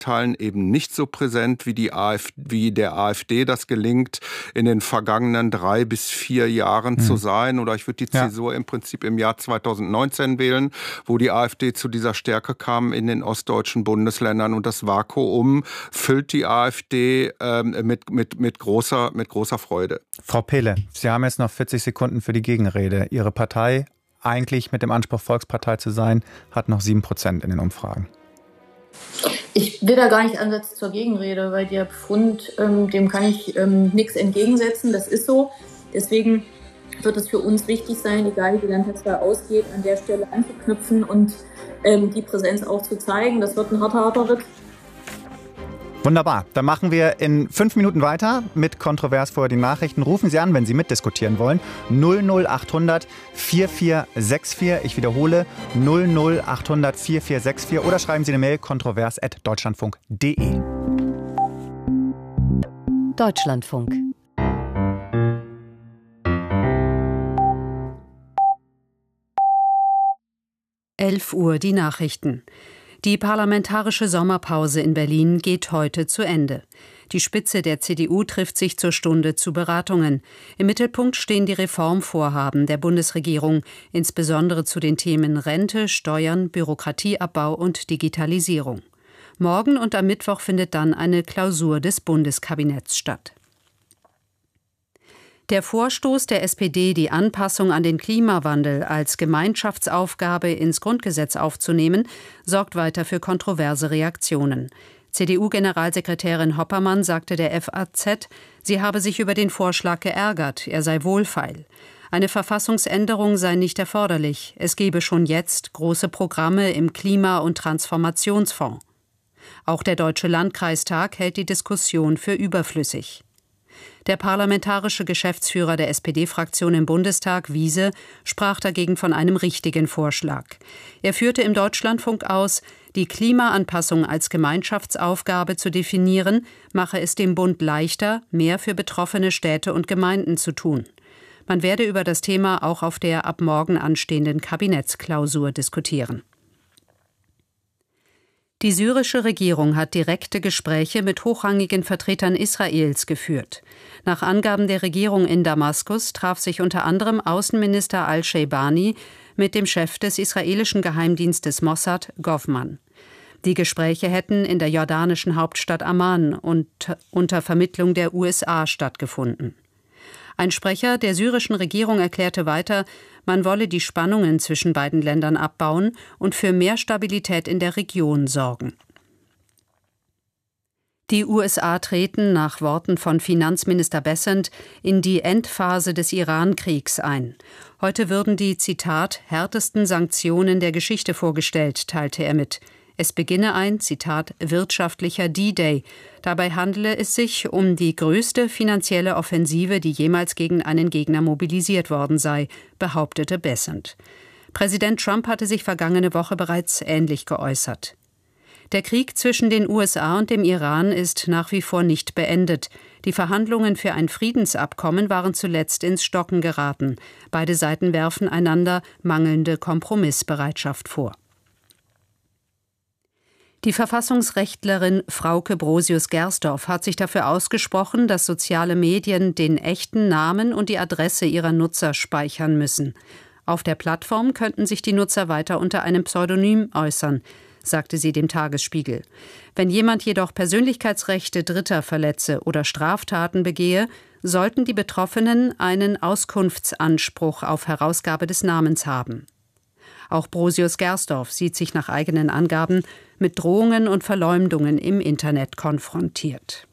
Teilen eben nicht so präsent wie der AfD das gelingt, in den vergangenen 3 bis 4 Jahren zu sein. Oder ich würde die Zäsur im Prinzip im Jahr 2019 wählen, wo die AfD zu dieser Stärke kam in den ostdeutschen Bundesländern. Und das Vakuum füllt die AfD mit großer Freude. Frau Pehle, Sie haben jetzt noch 40 Sekunden für die Gegenrede. Ihre Partei, eigentlich mit dem Anspruch, Volkspartei zu sein, hat noch 7% in den Umfragen. Ich will da gar nicht ansetzen zur Gegenrede, weil der Befund, dem kann ich nichts entgegensetzen. Das ist so. Deswegen wird es für uns wichtig sein, egal wie dann Landtagswahl ausgeht, an der Stelle anzuknüpfen und die Präsenz auch zu zeigen. Das wird ein harter Ritt. Wunderbar. Dann machen wir in 5 Minuten weiter mit Kontrovers vorher die Nachrichten. Rufen Sie an, wenn Sie mitdiskutieren wollen. 00800 4464. Ich wiederhole 00800 4464. Oder schreiben Sie eine Mail kontrovers@deutschlandfunk.de. Deutschlandfunk. Uhr die Nachrichten. Die parlamentarische Sommerpause in Berlin geht heute zu Ende. Die Spitze der CDU trifft sich zur Stunde zu Beratungen. Im Mittelpunkt stehen die Reformvorhaben der Bundesregierung, insbesondere zu den Themen Rente, Steuern, Bürokratieabbau und Digitalisierung. Morgen und am Mittwoch findet dann eine Klausur des Bundeskabinetts statt. Der Vorstoß der SPD, die Anpassung an den Klimawandel als Gemeinschaftsaufgabe ins Grundgesetz aufzunehmen, sorgt weiter für kontroverse Reaktionen. CDU-Generalsekretärin Hoppermann sagte der FAZ, sie habe sich über den Vorschlag geärgert, er sei wohlfeil. Eine Verfassungsänderung sei nicht erforderlich. Es gebe schon jetzt große Programme im Klima- und Transformationsfonds. Auch der Deutsche Landkreistag hält die Diskussion für überflüssig. Der parlamentarische Geschäftsführer der SPD-Fraktion im Bundestag, Wiese, sprach dagegen von einem richtigen Vorschlag. Er führte im Deutschlandfunk aus, die Klimaanpassung als Gemeinschaftsaufgabe zu definieren, mache es dem Bund leichter, mehr für betroffene Städte und Gemeinden zu tun. Man werde über das Thema auch auf der ab morgen anstehenden Kabinettsklausur diskutieren. Die syrische Regierung hat direkte Gespräche mit hochrangigen Vertretern Israels geführt. Nach Angaben der Regierung in Damaskus traf sich unter anderem Außenminister al-Sheibani mit dem Chef des israelischen Geheimdienstes Mossad, Govman. Die Gespräche hätten in der jordanischen Hauptstadt Amman und unter Vermittlung der USA stattgefunden. Ein Sprecher der syrischen Regierung erklärte weiter, man wolle die Spannungen zwischen beiden Ländern abbauen und für mehr Stabilität in der Region sorgen. Die USA treten nach Worten von Finanzminister Bessent in die Endphase des Iran-Kriegs ein. Heute würden die, Zitat, härtesten Sanktionen der Geschichte vorgestellt, teilte er mit. Es beginne ein, Zitat, wirtschaftlicher D-Day. Dabei handele es sich um die größte finanzielle Offensive, die jemals gegen einen Gegner mobilisiert worden sei, behauptete Bessent. Präsident Trump hatte sich vergangene Woche bereits ähnlich geäußert. Der Krieg zwischen den USA und dem Iran ist nach wie vor nicht beendet. Die Verhandlungen für ein Friedensabkommen waren zuletzt ins Stocken geraten. Beide Seiten werfen einander mangelnde Kompromissbereitschaft vor. Die Verfassungsrechtlerin Frauke Brosius-Gersdorf hat sich dafür ausgesprochen, dass soziale Medien den echten Namen und die Adresse ihrer Nutzer speichern müssen. Auf der Plattform könnten sich die Nutzer weiter unter einem Pseudonym äußern, sagte sie dem Tagesspiegel. Wenn jemand jedoch Persönlichkeitsrechte Dritter verletze oder Straftaten begehe, sollten die Betroffenen einen Auskunftsanspruch auf Herausgabe des Namens haben. Auch Brosius-Gersdorf sieht sich nach eigenen Angaben mit Drohungen und Verleumdungen im Internet konfrontiert.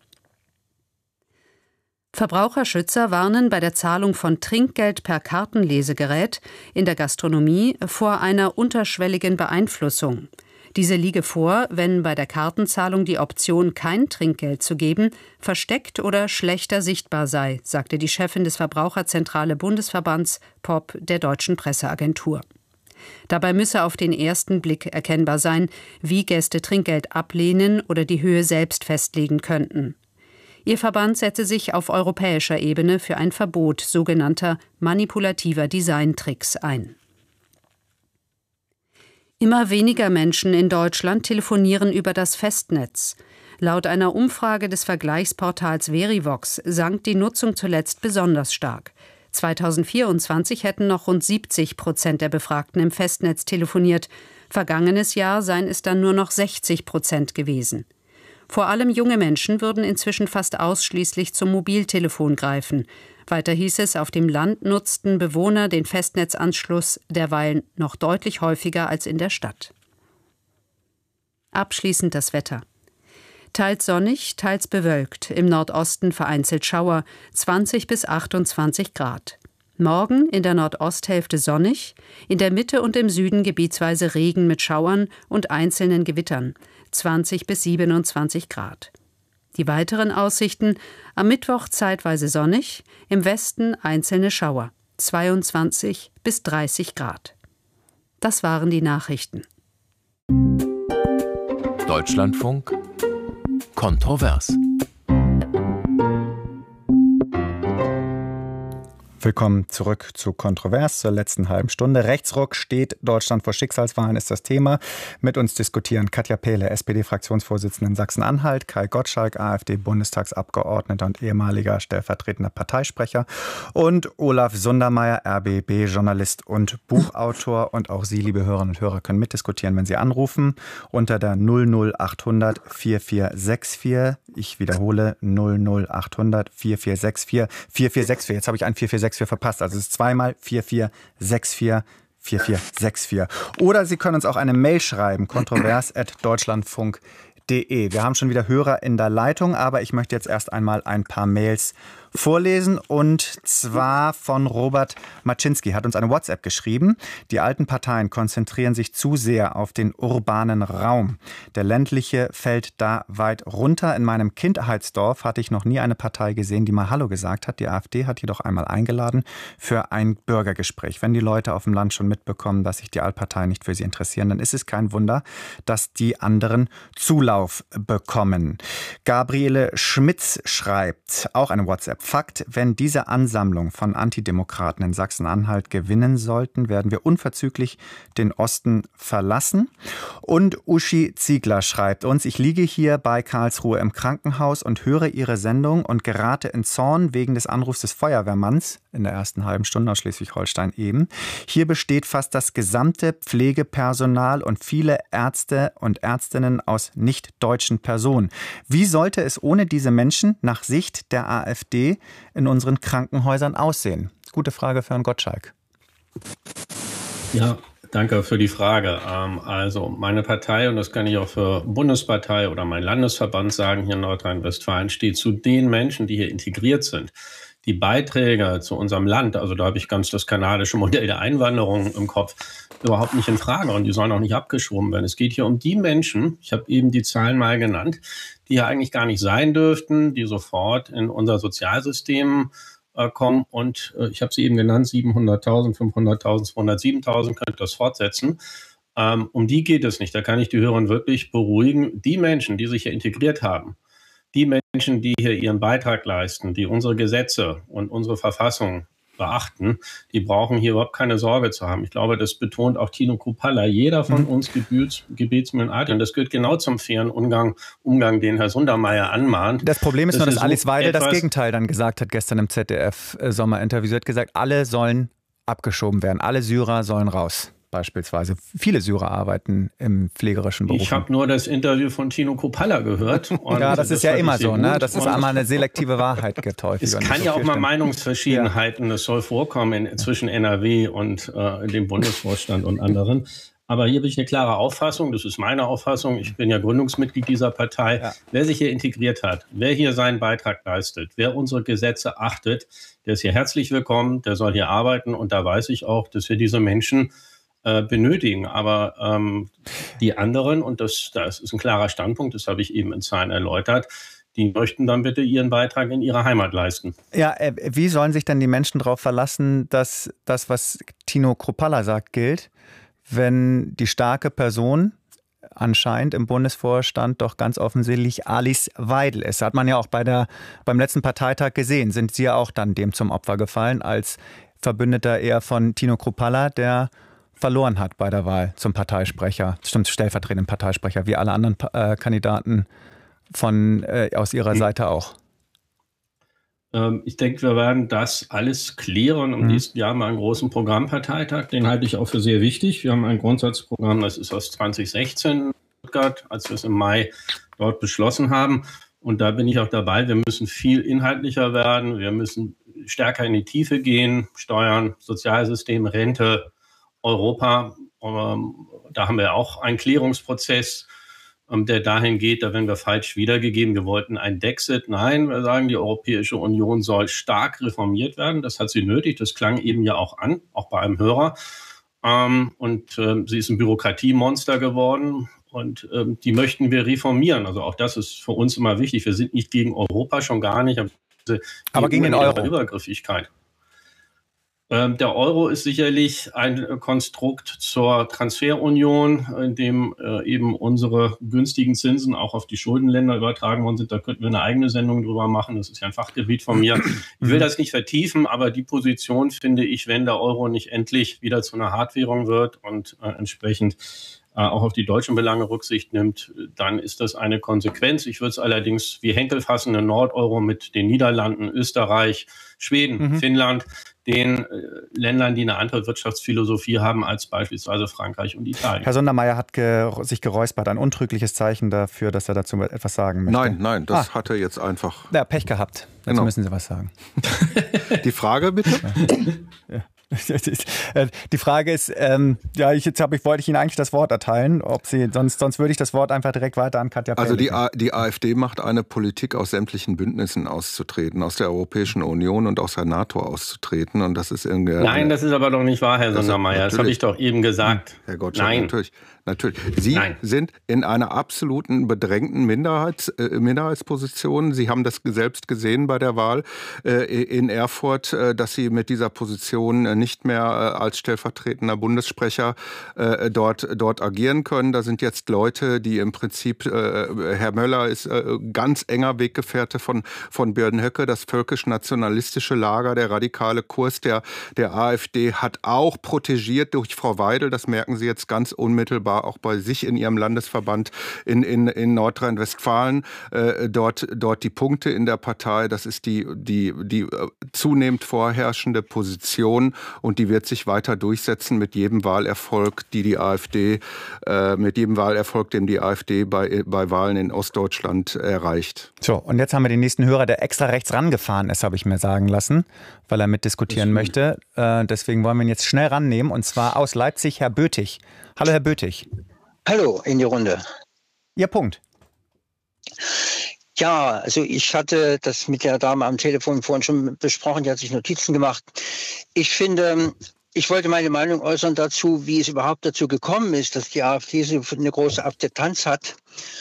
Verbraucherschützer warnen bei der Zahlung von Trinkgeld per Kartenlesegerät in der Gastronomie vor einer unterschwelligen Beeinflussung. Diese liege vor, wenn bei der Kartenzahlung die Option, kein Trinkgeld zu geben, versteckt oder schlechter sichtbar sei, sagte die Chefin des Verbraucherzentrale Bundesverbands POP der Deutschen Presseagentur. Dabei müsse auf den ersten Blick erkennbar sein, wie Gäste Trinkgeld ablehnen oder die Höhe selbst festlegen könnten. Ihr Verband setze sich auf europäischer Ebene für ein Verbot sogenannter manipulativer Designtricks ein. Immer weniger Menschen in Deutschland telefonieren über das Festnetz. Laut einer Umfrage des Vergleichsportals Verivox sank die Nutzung zuletzt besonders stark. 2024 hätten noch rund 70% der Befragten im Festnetz telefoniert. Vergangenes Jahr seien es dann nur noch 60% gewesen. Vor allem junge Menschen würden inzwischen fast ausschließlich zum Mobiltelefon greifen. Weiter hieß es, auf dem Land nutzten Bewohner den Festnetzanschluss derweil noch deutlich häufiger als in der Stadt. Abschließend das Wetter. Teils sonnig, teils bewölkt, im Nordosten vereinzelt Schauer, 20 bis 28 Grad. Morgen in der Nordosthälfte sonnig, in der Mitte und im Süden gebietsweise Regen mit Schauern und einzelnen Gewittern, 20 bis 27 Grad. Die weiteren Aussichten: am Mittwoch zeitweise sonnig, im Westen einzelne Schauer, 22 bis 30 Grad. Das waren die Nachrichten. Deutschlandfunk kontrovers. Willkommen zurück zu Kontrovers, zur letzten halben Stunde. Rechtsruck steht Deutschland vor Schicksalswahlen, ist das Thema. Mit uns diskutieren Katja Pehle, SPD-Fraktionsvorsitzende in Sachsen-Anhalt, Kai Gottschalk, AfD-Bundestagsabgeordneter und ehemaliger stellvertretender Parteisprecher, und Olaf Sundermeier, RBB-Journalist und Buchautor. Und auch Sie, liebe Hörerinnen und Hörer, können mitdiskutieren, wenn Sie anrufen unter der 00800 4464. Ich wiederhole 00800 4464 4464. Jetzt habe ich ein 4464 verpasst. Also es ist zweimal 4464 4464. Oder Sie können uns auch eine Mail schreiben, kontrovers@deutschlandfunk.de. Wir haben schon wieder Hörer in der Leitung, aber ich möchte jetzt erst einmal ein paar Mails vorlesen, und zwar von Robert Maczynski. Hat uns eine WhatsApp geschrieben. Die alten Parteien konzentrieren sich zu sehr auf den urbanen Raum. Der ländliche fällt da weit runter. In meinem Kindheitsdorf hatte ich noch nie eine Partei gesehen, die mal Hallo gesagt hat. Die AfD hat jedoch einmal eingeladen für ein Bürgergespräch. Wenn die Leute auf dem Land schon mitbekommen, dass sich die Altparteien nicht für sie interessieren, dann ist es kein Wunder, dass die anderen Zulauf bekommen. Gabriele Schmitz schreibt, auch eine WhatsApp: Fakt: Wenn diese Ansammlung von Antidemokraten in Sachsen-Anhalt gewinnen sollten, werden wir unverzüglich den Osten verlassen. Und Uschi Ziegler schreibt uns: Ich liege hier bei Karlsruhe im Krankenhaus und höre Ihre Sendung und gerate in Zorn wegen des Anrufs des Feuerwehrmanns in der ersten halben Stunde aus Schleswig-Holstein eben. Hier besteht fast das gesamte Pflegepersonal und viele Ärzte und Ärztinnen aus nicht-deutschen Personen. Wie sollte es ohne diese Menschen nach Sicht der AfD in unseren Krankenhäusern aussehen? Gute Frage für Herrn Gottschalk. Ja, danke für die Frage. Also meine Partei, und das kann ich auch für Bundespartei oder mein Landesverband sagen, hier in Nordrhein-Westfalen, steht zu den Menschen, die hier integriert sind. Die Beiträge zu unserem Land, also da habe ich ganz das kanadische Modell der Einwanderung im Kopf, überhaupt nicht in Frage, und die sollen auch nicht abgeschoben werden. Es geht hier um die Menschen, ich habe eben die Zahlen mal genannt, die hier eigentlich gar nicht sein dürften, die sofort in unser Sozialsystem kommen, und ich habe sie eben genannt, 700.000, 500.000, 207.000, könnt das fortsetzen. Um die geht es nicht, da kann ich die Hörer wirklich beruhigen. Die Menschen, die sich hier integriert haben, die Menschen, die hier ihren Beitrag leisten, die unsere Gesetze und unsere Verfassung beachten, die brauchen hier überhaupt keine Sorge zu haben. Ich glaube, das betont auch Tino Kruppalla. Jeder von uns gebetsmühlenartig. Und das gehört genau zum fairen Umgang, den Herr Sundermeier anmahnt. Das Problem ist nur, dass Alice Weidel das Gegenteil dann gesagt hat gestern im ZDF-Sommerinterview. Sie hat gesagt, alle sollen abgeschoben werden. Alle Syrer sollen raus. Beispielsweise. Viele Syrer arbeiten im pflegerischen Beruf. Ich habe nur das Interview von Tino Kruppalla gehört. Ja, das ist ja immer so, ne? Das ist einmal eine selektive Wahrheit getäuscht. Es kann ja auch mal Meinungsverschiedenheiten, das soll vorkommen zwischen NRW und dem Bundesvorstand und anderen. Aber hier habe ich eine klare Auffassung, das ist meine Auffassung, ich bin ja Gründungsmitglied dieser Partei. Ja. Wer sich hier integriert hat, wer hier seinen Beitrag leistet, wer unsere Gesetze achtet, der ist hier herzlich willkommen, der soll hier arbeiten, und da weiß ich auch, dass wir diese Menschen benötigen. Aber die anderen, und das ist ein klarer Standpunkt, das habe ich eben in Zahlen erläutert, die möchten dann bitte ihren Beitrag in ihrer Heimat leisten. Ja, wie sollen sich denn die Menschen darauf verlassen, dass das, was Tino Kruppalla sagt, gilt, wenn die starke Person anscheinend im Bundesvorstand doch ganz offensichtlich Alice Weidel ist? Hat man ja auch beim letzten Parteitag gesehen. Sind Sie ja auch dann dem zum Opfer gefallen, als Verbündeter eher von Tino Kruppalla, der verloren hat bei der Wahl zum Parteisprecher, stimmt, stellvertretenden Parteisprecher, wie alle anderen Kandidaten aus ihrer Seite auch? Ich denke, wir werden das alles klären. Im nächsten Jahr mal einen großen Programmparteitag. Den halte ich auch für sehr wichtig. Wir haben ein Grundsatzprogramm, das ist aus 2016, als wir es im Mai dort beschlossen haben. Und da bin ich auch dabei. Wir müssen viel inhaltlicher werden. Wir müssen stärker in die Tiefe gehen. Steuern, Sozialsystem, Rente, Europa. Da haben wir auch einen Klärungsprozess, der dahin geht, da werden wir falsch wiedergegeben. Wir wollten ein Dexit. Nein, wir sagen, die Europäische Union soll stark reformiert werden. Das hat sie nötig. Das klang eben ja auch an, auch bei einem Hörer. Sie ist ein Bürokratiemonster geworden. Und die möchten wir reformieren. Also auch das ist für uns immer wichtig. Wir sind nicht gegen Europa, schon gar nicht. Aber gegen den Euro. Übergriffigkeit. Der Euro ist sicherlich ein Konstrukt zur Transferunion, in dem eben unsere günstigen Zinsen auch auf die Schuldenländer übertragen worden sind. Da könnten wir eine eigene Sendung drüber machen. Das ist ja ein Fachgebiet von mir. Ich will das nicht vertiefen, aber die Position finde ich, wenn der Euro nicht endlich wieder zu einer Hartwährung wird und entsprechend auch auf die deutschen Belange Rücksicht nimmt, dann ist das eine Konsequenz. Ich würde es allerdings wie Henkel fassen, eine Nord-Euro mit den Niederlanden, Österreich, Schweden, Finnland, den Ländern, die eine andere Wirtschaftsphilosophie haben als beispielsweise Frankreich und Italien. Herr Sondermeier hat sich geräuspert, ein untrügliches Zeichen dafür, dass er dazu etwas sagen möchte. Nein, das hat er jetzt einfach... Ja, Pech gehabt. Jetzt müssen Sie was sagen. Die Frage bitte? Ja. Die Frage ist, wollte ich Ihnen eigentlich das Wort erteilen, sonst würde ich das Wort einfach direkt weiter an Katja Perlich. Also die AfD macht eine Politik, aus sämtlichen Bündnissen auszutreten, aus der Europäischen Union und aus der NATO auszutreten, und das ist irgendwie... Nein, das ist aber doch nicht wahr, Herr Sondermeier, das habe ich doch eben gesagt. Herr Gottschalk, natürlich. Sie sind in einer absoluten bedrängten Minderheitsposition. Sie haben das selbst gesehen bei der Wahl in Erfurt, dass Sie mit dieser Position nicht mehr als stellvertretender Bundessprecher dort agieren können. Da sind jetzt Leute, die im Prinzip, Herr Möller ist ganz enger Weggefährte von Björn Höcke, das völkisch-nationalistische Lager, der radikale Kurs der AfD hat auch protegiert durch Frau Weidel. Das merken Sie jetzt ganz unmittelbar auch bei sich in Ihrem Landesverband in Nordrhein-Westfalen. Dort die Punkte in der Partei, das ist die zunehmend vorherrschende Position, und die wird sich weiter durchsetzen mit jedem Wahlerfolg, den die AfD bei Wahlen in Ostdeutschland erreicht. So, und jetzt haben wir den nächsten Hörer, der extra rechts rangefahren ist, habe ich mir sagen lassen, weil er mitdiskutieren möchte. Deswegen wollen wir ihn jetzt schnell rannehmen, und zwar aus Leipzig, Herr Bötig. Hallo, Herr Bötig. Hallo in die Runde. Ihr Punkt. Ja, also ich hatte das mit der Dame am Telefon vorhin schon besprochen, die hat sich Notizen gemacht. Ich finde, ich wollte meine Meinung äußern dazu, wie es überhaupt dazu gekommen ist, dass die AfD so eine große Akzeptanz hat.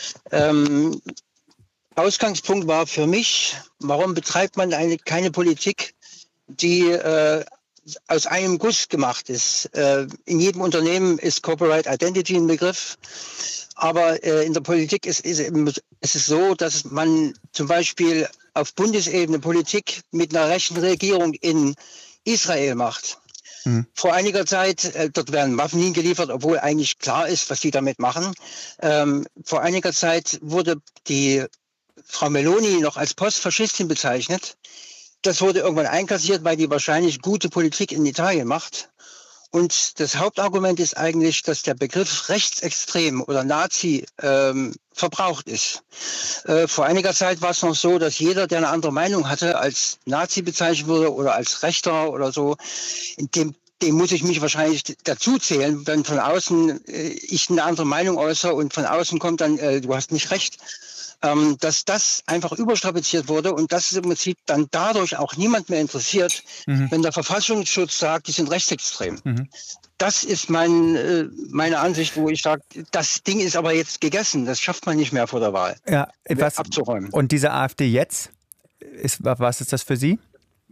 Ausgangspunkt war für mich, warum betreibt man keine Politik, die aus einem Guss gemacht ist. In jedem Unternehmen ist Corporate Identity ein Begriff, aber in der Politik ist es so, dass man zum Beispiel auf Bundesebene Politik mit einer rechten Regierung in Israel macht. Vor einiger Zeit, dort werden Waffen hingeliefert, obwohl eigentlich klar ist, was die damit machen. Vor einiger Zeit wurde die Frau Meloni noch als Postfaschistin bezeichnet. Das wurde irgendwann einkassiert, weil die wahrscheinlich gute Politik in Italien macht. Und das Hauptargument ist eigentlich, dass der Begriff rechtsextrem oder Nazi verbraucht ist. Vor einiger Zeit war es noch so, dass jeder, der eine andere Meinung hatte, als Nazi bezeichnet wurde oder als Rechter oder so. Dem muss ich mich wahrscheinlich dazu zählen, wenn von außen ich eine andere Meinung äußere und von außen kommt dann, du hast nicht recht. Dass das einfach überstrapaziert wurde und dass es im Prinzip dann dadurch auch niemand mehr interessiert, wenn der Verfassungsschutz sagt, die sind rechtsextrem. Das ist meine Ansicht, wo ich sage, das Ding ist aber jetzt gegessen, das schafft man nicht mehr vor der Wahl abzuräumen. Und diese AfD jetzt, was ist das für Sie?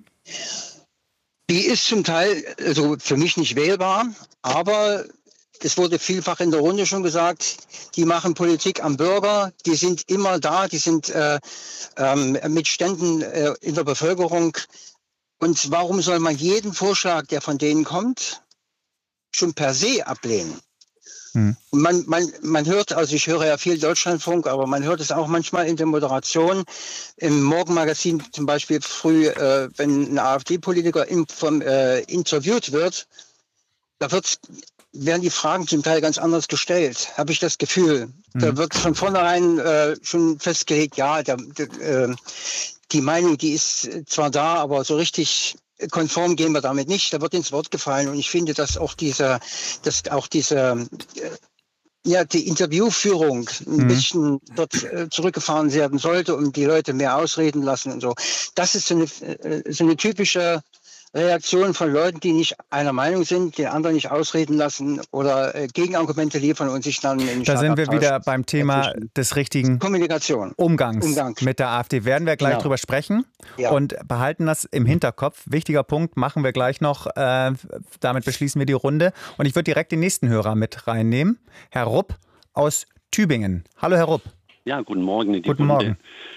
Die ist zum Teil also für mich nicht wählbar, aber es wurde vielfach in der Runde schon gesagt, die machen Politik am Bürger, die sind immer da, die sind mit Ständen in der Bevölkerung. Und warum soll man jeden Vorschlag, der von denen kommt, schon per se ablehnen. Und man hört, also ich höre ja viel Deutschlandfunk, aber man hört es auch manchmal in der Moderation, im Morgenmagazin zum Beispiel früh, wenn ein AfD-Politiker interviewt wird, da werden die Fragen zum Teil ganz anders gestellt, habe ich das Gefühl. Da wird von vornherein schon festgelegt, ja, die Meinung, die ist zwar da, aber so richtig konform gehen wir damit nicht. Da wird ins Wort gefallen. Und ich finde, dass auch die Interviewführung ein bisschen dort zurückgefahren werden sollte und die Leute mehr ausreden lassen und so. Das ist so eine typische Reaktion von Leuten, die nicht einer Meinung sind, die anderen nicht ausreden lassen oder Gegenargumente liefern und sich dann in Da sind wir wieder beim Thema des richtigen Umgangs mit der AfD. Werden wir gleich drüber sprechen und behalten das im Hinterkopf. Wichtiger Punkt, machen wir gleich noch. Damit beschließen wir die Runde. Und ich würde direkt den nächsten Hörer mit reinnehmen. Herr Rupp aus Tübingen. Hallo, Herr Rupp. Ja, guten Morgen in die Guten Runde. Morgen.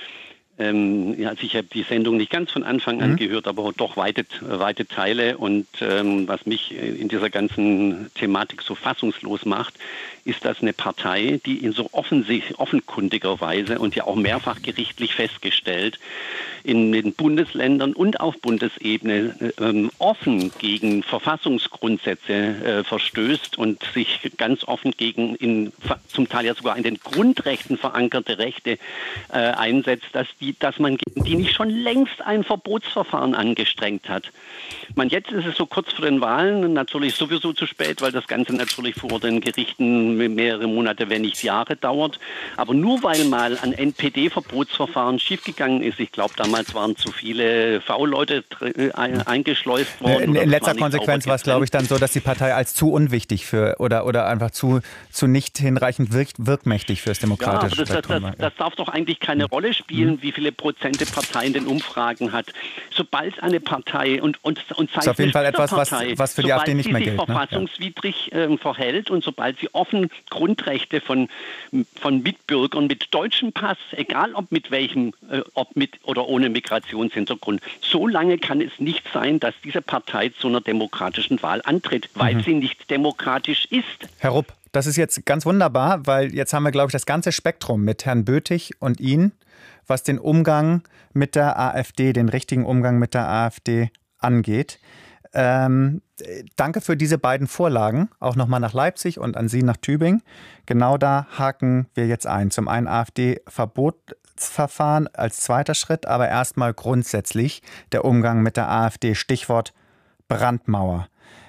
Also ich habe die Sendung nicht ganz von Anfang an gehört, aber doch weite Teile. Und was mich in dieser ganzen Thematik so fassungslos macht, ist, dass eine Partei, die in so offenkundiger Weise und ja auch mehrfach gerichtlich festgestellt, in den Bundesländern und auf Bundesebene offen gegen Verfassungsgrundsätze verstößt und sich ganz offen gegen zum Teil ja sogar in den Grundrechten verankerte Rechte einsetzt, dass man gegen die nicht schon längst ein Verbotsverfahren angestrengt hat. Jetzt ist es so kurz vor den Wahlen natürlich sowieso zu spät, weil das Ganze natürlich vor den Gerichten mehrere Monate, wenn nicht Jahre dauert. Aber nur weil mal ein NPD-Verbotsverfahren schiefgegangen ist, ich glaube, damals waren zu viele V-Leute eingeschleust worden. In letzter Konsequenz war es, glaube ich, dann so, dass die Partei als zu unwichtig oder einfach zu nicht hinreichend wirkmächtig für das demokratische Spektrum war. Das darf doch eigentlich keine Rolle spielen, wie viele Prozente Partei in den Umfragen hat. Sobald eine Partei und sei ist auf jeden Fall etwas, was für die AfD nicht mehr gilt. Sobald sie sich verfassungswidrig verhält und sobald sie offen Grundrechte von Mitbürgern mit deutschem Pass, egal ob mit oder ohne Migrationshintergrund, so lange kann es nicht sein, dass diese Partei zu einer demokratischen Wahl antritt, weil sie nicht demokratisch ist. Herr Rupp, das ist jetzt ganz wunderbar, weil jetzt haben wir, glaube ich, das ganze Spektrum mit Herrn Böthig und Ihnen, was den Umgang mit der AfD, den richtigen Umgang mit der AfD angeht. Danke für diese beiden Vorlagen, auch nochmal nach Leipzig und an Sie nach Tübingen. Genau da haken wir jetzt ein. Zum einen AfD-Verbotsverfahren als zweiter Schritt, aber erstmal grundsätzlich der Umgang mit der AfD. Stichwort Brandmauer.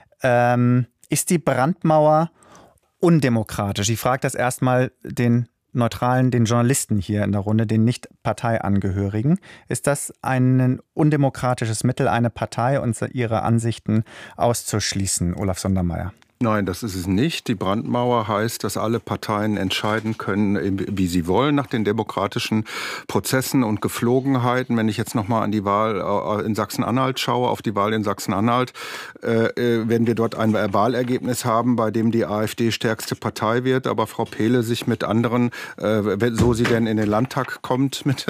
Ist die Brandmauer undemokratisch? Ich frage das erstmal den Journalisten hier in der Runde, den Nicht-Parteiangehörigen. Ist das ein undemokratisches Mittel, eine Partei und ihre Ansichten auszuschließen, Olaf Sondermeier? Nein, das ist es nicht. Die Brandmauer heißt, dass alle Parteien entscheiden können, wie sie wollen, nach den demokratischen Prozessen und Geflogenheiten. Wenn ich jetzt nochmal an die Wahl in Sachsen-Anhalt schaue, auf die Wahl in Sachsen-Anhalt, wenn wir dort ein Wahlergebnis haben, bei dem die AfD stärkste Partei wird, aber Frau Pehle sich mit anderen, so sie denn in den Landtag kommt, mit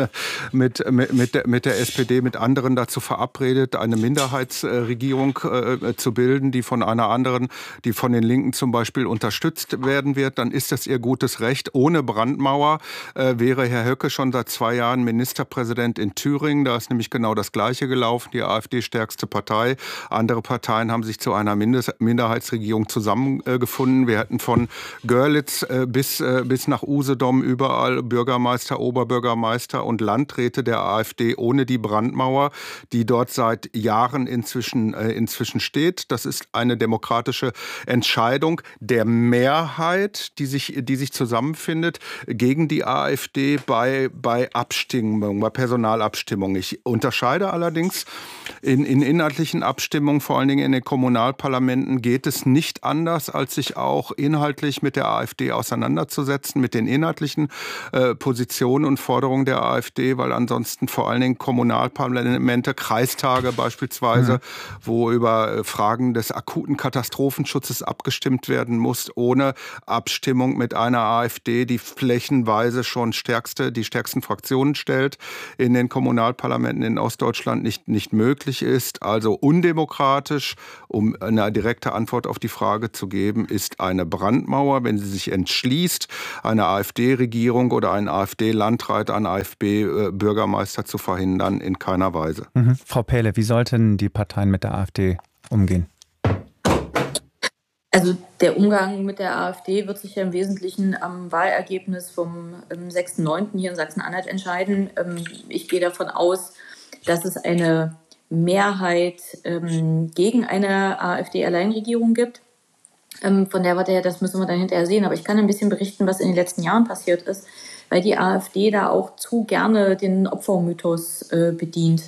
der SPD, mit anderen dazu verabredet, eine Minderheitsregierung zu bilden, die von einer anderen, die von den Linken zum Beispiel unterstützt werden wird, dann ist das ihr gutes Recht. Ohne Brandmauer wäre Herr Höcke schon seit 2 Jahren Ministerpräsident in Thüringen. Da ist nämlich genau das Gleiche gelaufen. Die AfD stärkste Partei. Andere Parteien haben sich zu einer Minderheitsregierung zusammengefunden. Wir hätten von Görlitz bis nach Usedom überall Bürgermeister, Oberbürgermeister und Landräte der AfD ohne die Brandmauer, die dort seit Jahren inzwischen steht. Das ist eine demokratische Entscheidung der Mehrheit, die sich zusammenfindet gegen die AfD bei Abstimmungen, bei Personalabstimmungen. Ich unterscheide allerdings in inhaltlichen Abstimmungen, vor allen Dingen in den Kommunalparlamenten, geht es nicht anders, als sich auch inhaltlich mit der AfD auseinanderzusetzen, mit den inhaltlichen Positionen und Forderungen der AfD, weil ansonsten vor allen Dingen Kommunalparlamente, Kreistage beispielsweise, wo über Fragen des akuten Katastrophenschutzes das abgestimmt werden muss, ohne Abstimmung mit einer AfD, die flächenweise schon die stärksten Fraktionen stellt, in den Kommunalparlamenten in Ostdeutschland nicht möglich ist. Also undemokratisch, um eine direkte Antwort auf die Frage zu geben, ist eine Brandmauer, wenn sie sich entschließt, eine AfD-Regierung oder einen AfD-Landrat, einen AfD-Bürgermeister zu verhindern, in keiner Weise. Frau Pähle, wie sollten die Parteien mit der AfD umgehen? Also der Umgang mit der AfD wird sich ja im Wesentlichen am Wahlergebnis vom 6.9. hier in Sachsen-Anhalt entscheiden. Ich gehe davon aus, dass es eine Mehrheit gegen eine AfD-Alleinregierung gibt. Von das müssen wir dann hinterher sehen. Aber ich kann ein bisschen berichten, was in den letzten Jahren passiert ist, weil die AfD da auch zu gerne den Opfermythos bedient.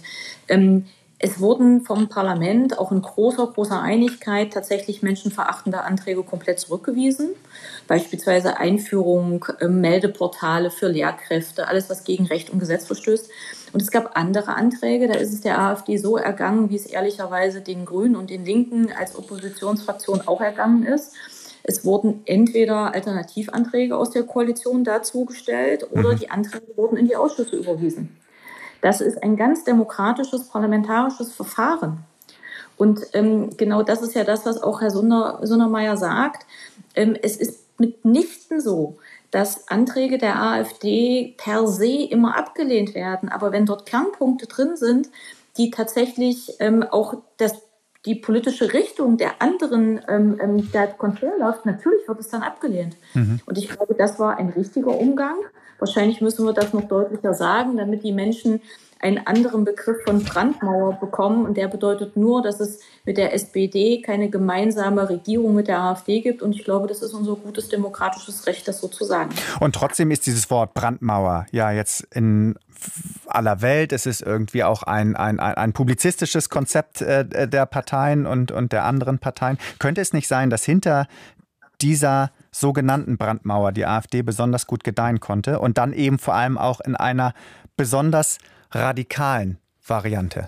Es wurden vom Parlament auch in großer Einigkeit tatsächlich menschenverachtende Anträge komplett zurückgewiesen. Beispielsweise Einführung Meldeportale für Lehrkräfte, alles, was gegen Recht und Gesetz verstößt. Und es gab andere Anträge, da ist es der AfD so ergangen, wie es ehrlicherweise den Grünen und den Linken als Oppositionsfraktion auch ergangen ist. Es wurden entweder Alternativanträge aus der Koalition dazu gestellt oder die Anträge wurden in die Ausschüsse überwiesen. Das ist ein ganz demokratisches, parlamentarisches Verfahren. Und genau das ist ja das, was auch Herr Sundermeier sagt. Es ist mitnichten so, dass Anträge der AfD per se immer abgelehnt werden. Aber wenn dort Kernpunkte drin sind, die tatsächlich auch die politische Richtung der anderen der konträr läuft, natürlich wird es dann abgelehnt. Und ich glaube, das war ein richtiger Umgang. Wahrscheinlich müssen wir das noch deutlicher sagen, damit die Menschen einen anderen Begriff von Brandmauer bekommen. Und der bedeutet nur, dass es mit der SPD keine gemeinsame Regierung mit der AfD gibt. Und ich glaube, das ist unser gutes demokratisches Recht, das so zu sagen. Und trotzdem ist dieses Wort Brandmauer ja jetzt in aller Welt. Es ist irgendwie auch ein publizistisches Konzept der Parteien und der anderen Parteien. Könnte es nicht sein, dass hinter dieser sogenannten Brandmauer die AfD besonders gut gedeihen konnte und dann eben vor allem auch in einer besonders radikalen Variante,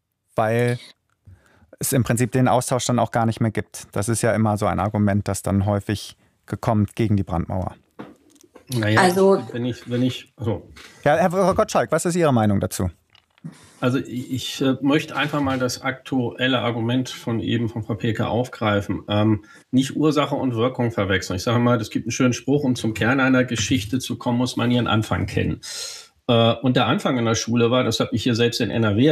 weil es im Prinzip den Austausch dann auch gar nicht mehr gibt. Das ist ja immer so ein Argument, das dann häufig kommt gegen die Brandmauer. Naja, also, wenn ich so. Ja, Herr Gottschalk, was ist Ihre Meinung dazu? Also ich möchte einfach mal das aktuelle Argument von Frau Pehlke aufgreifen. Nicht Ursache und Wirkung verwechseln. Ich sage mal, es gibt einen schönen Spruch, um zum Kern einer Geschichte zu kommen, muss man ihren Anfang kennen. Und der Anfang in der Schule war, das habe ich hier selbst in NRW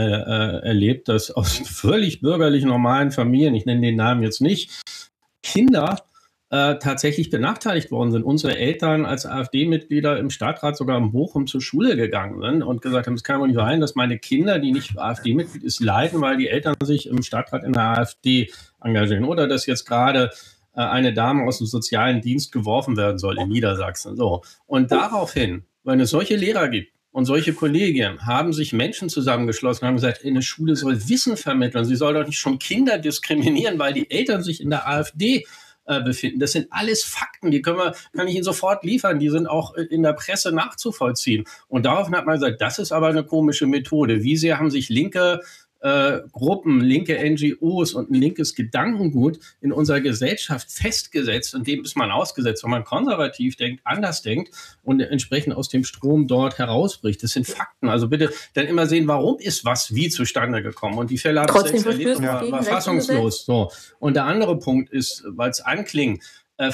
erlebt, dass aus völlig bürgerlich normalen Familien, ich nenne den Namen jetzt nicht, Kinder tatsächlich benachteiligt worden sind. Unsere Eltern als AfD-Mitglieder im Stadtrat sogar in Bochum zur Schule gegangen sind und gesagt haben, es kann wohl nicht sein, dass meine Kinder, die nicht AfD-Mitglied ist, leiden, weil die Eltern sich im Stadtrat in der AfD engagieren. Oder dass jetzt gerade eine Dame aus dem sozialen Dienst geworfen werden soll in Niedersachsen. So. Und daraufhin, wenn es solche Lehrer gibt und solche Kollegien, haben sich Menschen zusammengeschlossen und haben gesagt, eine Schule soll Wissen vermitteln. Sie soll doch nicht schon Kinder diskriminieren, weil die Eltern sich in der AfD befinden. Das sind alles Fakten, die kann ich Ihnen sofort liefern. Die sind auch in der Presse nachzuvollziehen. Und daraufhin hat man gesagt, das ist aber eine komische Methode. Wie sehr haben sich linke Gruppen, linke NGOs und ein linkes Gedankengut in unserer Gesellschaft festgesetzt und dem ist man ausgesetzt, wenn man konservativ denkt, anders denkt und entsprechend aus dem Strom dort herausbricht. Das sind Fakten. Also bitte dann immer sehen, warum ist was wie zustande gekommen. Und die Fälle habe ich selbst erlebt, war fassungslos. So. Und der andere Punkt ist, weil es anklingt,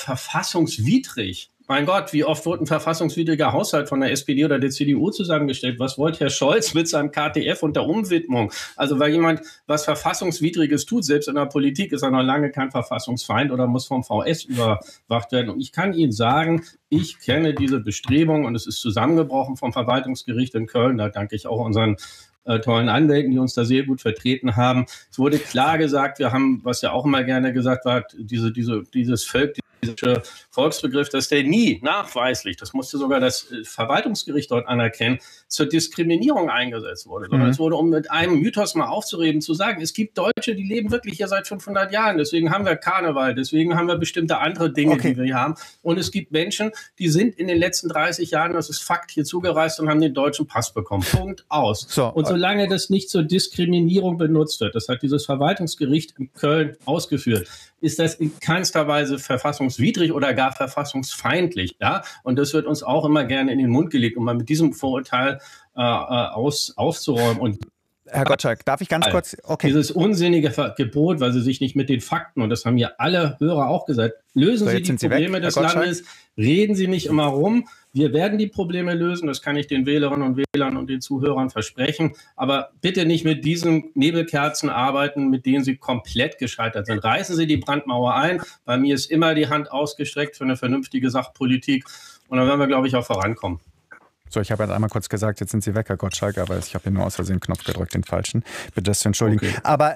verfassungswidrig. Mein Gott, wie oft wurde ein verfassungswidriger Haushalt von der SPD oder der CDU zusammengestellt? Was wollte Herr Scholz mit seinem KTF und der Umwidmung? Also weil jemand was Verfassungswidriges tut, selbst in der Politik, ist er noch lange kein Verfassungsfeind oder muss vom VS überwacht werden. Und ich kann Ihnen sagen, ich kenne diese Bestrebung und es ist zusammengebrochen vom Verwaltungsgericht in Köln. Da danke ich auch unseren tollen Anwälten, die uns da sehr gut vertreten haben. Es wurde klar gesagt, wir haben, was ja auch immer gerne gesagt wird, dieses Volk, Volksbegriff, dass der nie nachweislich, das musste sogar das Verwaltungsgericht dort anerkennen, zur Diskriminierung eingesetzt wurde. Sondern es wurde, um mit einem Mythos mal aufzureden, zu sagen, es gibt Deutsche, die leben wirklich hier seit 500 Jahren. Deswegen haben wir Karneval, deswegen haben wir bestimmte andere Dinge, die wir hier haben. Und es gibt Menschen, die sind in den letzten 30 Jahren, das ist Fakt, hier zugereist und haben den deutschen Pass bekommen. Punkt, aus. So. Und solange das nicht zur Diskriminierung benutzt wird, das hat dieses Verwaltungsgericht in Köln ausgeführt, ist das in keinster Weise verfassungswidrig oder gar verfassungsfeindlich. Ja? Und das wird uns auch immer gerne in den Mund gelegt, um mal mit diesem Vorurteil aufzuräumen. Und Herr Gottschalk, darf ich ganz kurz... Okay. Dieses unsinnige Gebot, weil Sie sich nicht mit den Fakten, und das haben ja alle Hörer auch gesagt, lösen Sie die Probleme des Landes, reden Sie nicht immer rum. Wir werden die Probleme lösen, das kann ich den Wählerinnen und Wählern und den Zuhörern versprechen. Aber bitte nicht mit diesen Nebelkerzen arbeiten, mit denen Sie komplett gescheitert sind. Reißen Sie die Brandmauer ein. Bei mir ist immer die Hand ausgestreckt für eine vernünftige Sachpolitik. Und dann werden wir, glaube ich, auch vorankommen. So, ich habe jetzt einmal kurz gesagt, jetzt sind Sie weg, Herr Gottschalk, aber ich habe hier nur aus Versehen einen Knopf gedrückt, den falschen. Bitte das zu entschuldigen. Okay. Aber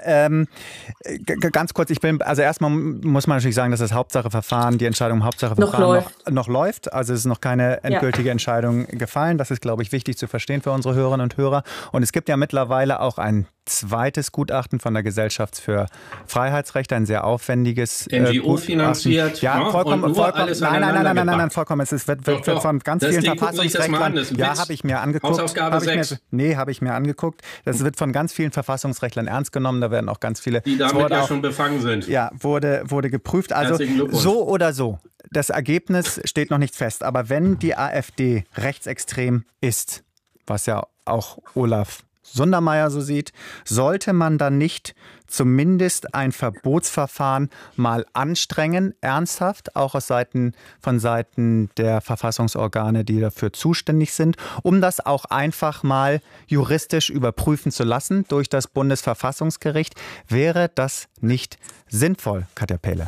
ganz kurz, also erstmal muss man natürlich sagen, dass das Hauptsacheverfahren, die Entscheidung im Hauptsacheverfahren noch läuft. Also es ist noch keine endgültige Entscheidung gefallen. Das ist, glaube ich, wichtig zu verstehen für unsere Hörerinnen und Hörer. Und es gibt ja mittlerweile auch ein zweites Gutachten von der Gesellschaft für Freiheitsrechte, ein sehr aufwendiges NGO finanziert. Ja, vollkommen. Nein, vollkommen. Es wird von ganz vielen Verfassungsrechtlern. Ja, habe ich mir angeguckt. Habe ich mir angeguckt. Das wird von ganz vielen Verfassungsrechtlern ernst genommen. Da werden auch ganz viele... Die damit ja schon befangen sind. Ja, wurde geprüft. Also so oder so. Das Ergebnis steht noch nicht fest. Aber wenn die AfD rechtsextrem ist, was ja auch Olaf Sundermeier so sieht, sollte man dann nicht zumindest ein Verbotsverfahren mal anstrengen, ernsthaft, auch von Seiten der Verfassungsorgane, die dafür zuständig sind, um das auch einfach mal juristisch überprüfen zu lassen durch das Bundesverfassungsgericht. Wäre das nicht sinnvoll, Katja Pelle?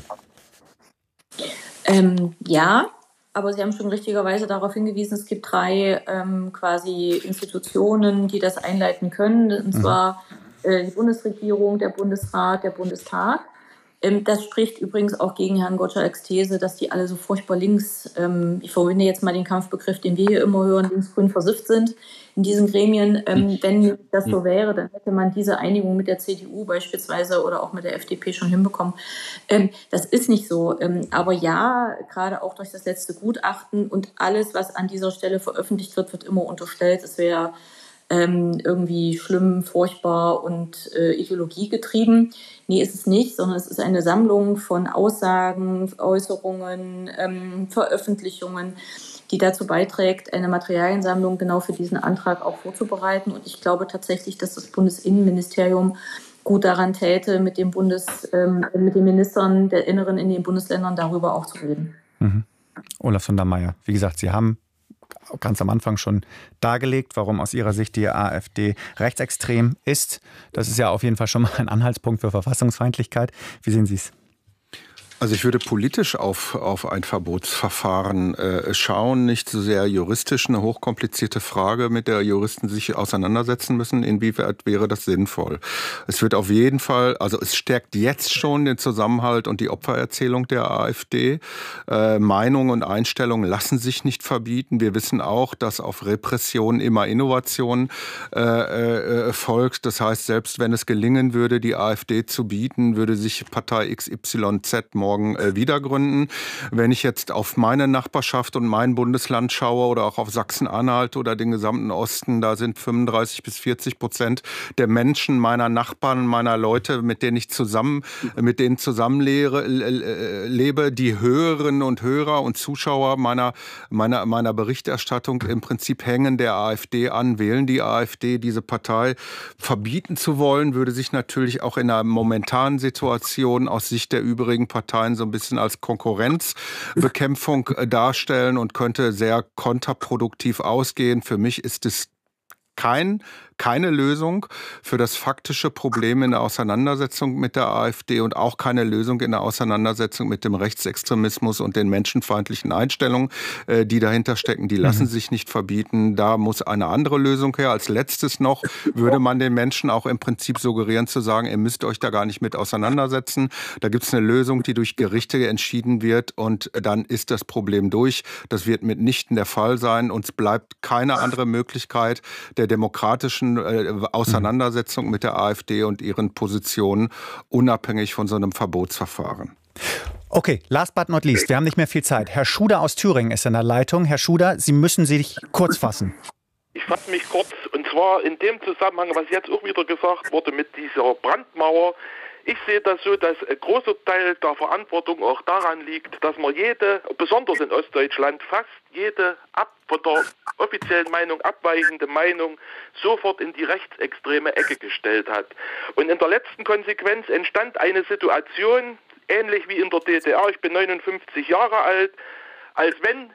Ja. Aber Sie haben schon richtigerweise darauf hingewiesen, es gibt 3 quasi Institutionen, die das einleiten können. Und zwar die Bundesregierung, der Bundesrat, der Bundestag. Das spricht übrigens auch gegen Herrn Gottschalks These, dass die alle so furchtbar links, ich verwende jetzt mal den Kampfbegriff, den wir hier immer hören, linksgrün versifft sind in diesen Gremien. Wenn das so wäre, dann hätte man diese Einigung mit der CDU beispielsweise oder auch mit der FDP schon hinbekommen. Das ist nicht so. Aber ja, gerade auch durch das letzte Gutachten und alles, was an dieser Stelle veröffentlicht wird, wird immer unterstellt, es wäre irgendwie schlimm, furchtbar und ideologiegetrieben. Nee, ist es nicht, sondern es ist eine Sammlung von Aussagen, Äußerungen, Veröffentlichungen, die dazu beiträgt, eine Materialiensammlung genau für diesen Antrag auch vorzubereiten. Und ich glaube tatsächlich, dass das Bundesinnenministerium gut daran täte, mit den Ministern der Inneren in den Bundesländern darüber auch zu reden. Olaf Sundermeier, wie gesagt, Sie haben ganz am Anfang schon dargelegt, warum aus Ihrer Sicht die AfD rechtsextrem ist. Das ist ja auf jeden Fall schon mal ein Anhaltspunkt für Verfassungsfeindlichkeit. Wie sehen Sie es? Also ich würde politisch auf ein Verbotsverfahren schauen, nicht so sehr juristisch, eine hochkomplizierte Frage, mit der Juristen sich auseinandersetzen müssen. Inwieweit wäre das sinnvoll? Es wird auf jeden Fall, also es stärkt jetzt schon den Zusammenhalt und die Opfererzählung der AfD. Meinungen und Einstellungen lassen sich nicht verbieten. Wir wissen auch, dass auf Repression immer Innovation folgt. Das heißt, selbst wenn es gelingen würde, die AfD zu bieten, würde sich Partei XYZ morgen wieder gründen. Wenn ich jetzt auf meine Nachbarschaft und mein Bundesland schaue oder auch auf Sachsen-Anhalt oder den gesamten Osten, da sind 35-40% der Menschen, meiner Nachbarn, meiner Leute, mit denen zusammenlebe, die Hörerinnen und Hörer und Zuschauer meiner Berichterstattung im Prinzip hängen der AfD an, wählen die AfD. Diese Partei verbieten zu wollen, würde sich natürlich auch in einer momentanen Situation aus Sicht der übrigen Parteien so ein bisschen als Konkurrenzbekämpfung darstellen und könnte sehr kontraproduktiv ausgehen. Für mich ist es keine Lösung für das faktische Problem in der Auseinandersetzung mit der AfD und auch keine Lösung in der Auseinandersetzung mit dem Rechtsextremismus und den menschenfeindlichen Einstellungen, die dahinter stecken. Die lassen sich nicht verbieten. Da muss eine andere Lösung her. Als letztes noch würde man den Menschen auch im Prinzip suggerieren zu sagen, ihr müsst euch da gar nicht mit auseinandersetzen. Da gibt es eine Lösung, die durch Gerichte entschieden wird und dann ist das Problem durch. Das wird mitnichten der Fall sein. Uns bleibt keine andere Möglichkeit der demokratischen Auseinandersetzung mit der AfD und ihren Positionen unabhängig von so einem Verbotsverfahren. Okay, last but not least, wir haben nicht mehr viel Zeit. Herr Schuder aus Thüringen ist in der Leitung. Herr Schuder, Sie müssen sich kurz fassen. Ich fasse mich kurz, und zwar in dem Zusammenhang, was jetzt auch wieder gesagt wurde mit dieser Brandmauer. Ich sehe das so, dass ein großer Teil der Verantwortung auch daran liegt, dass man besonders in Ostdeutschland, fast jede von der offiziellen Meinung abweichende Meinung sofort in die rechtsextreme Ecke gestellt hat. Und in der letzten Konsequenz entstand eine Situation, ähnlich wie in der DDR, ich bin 59 Jahre alt, als wenn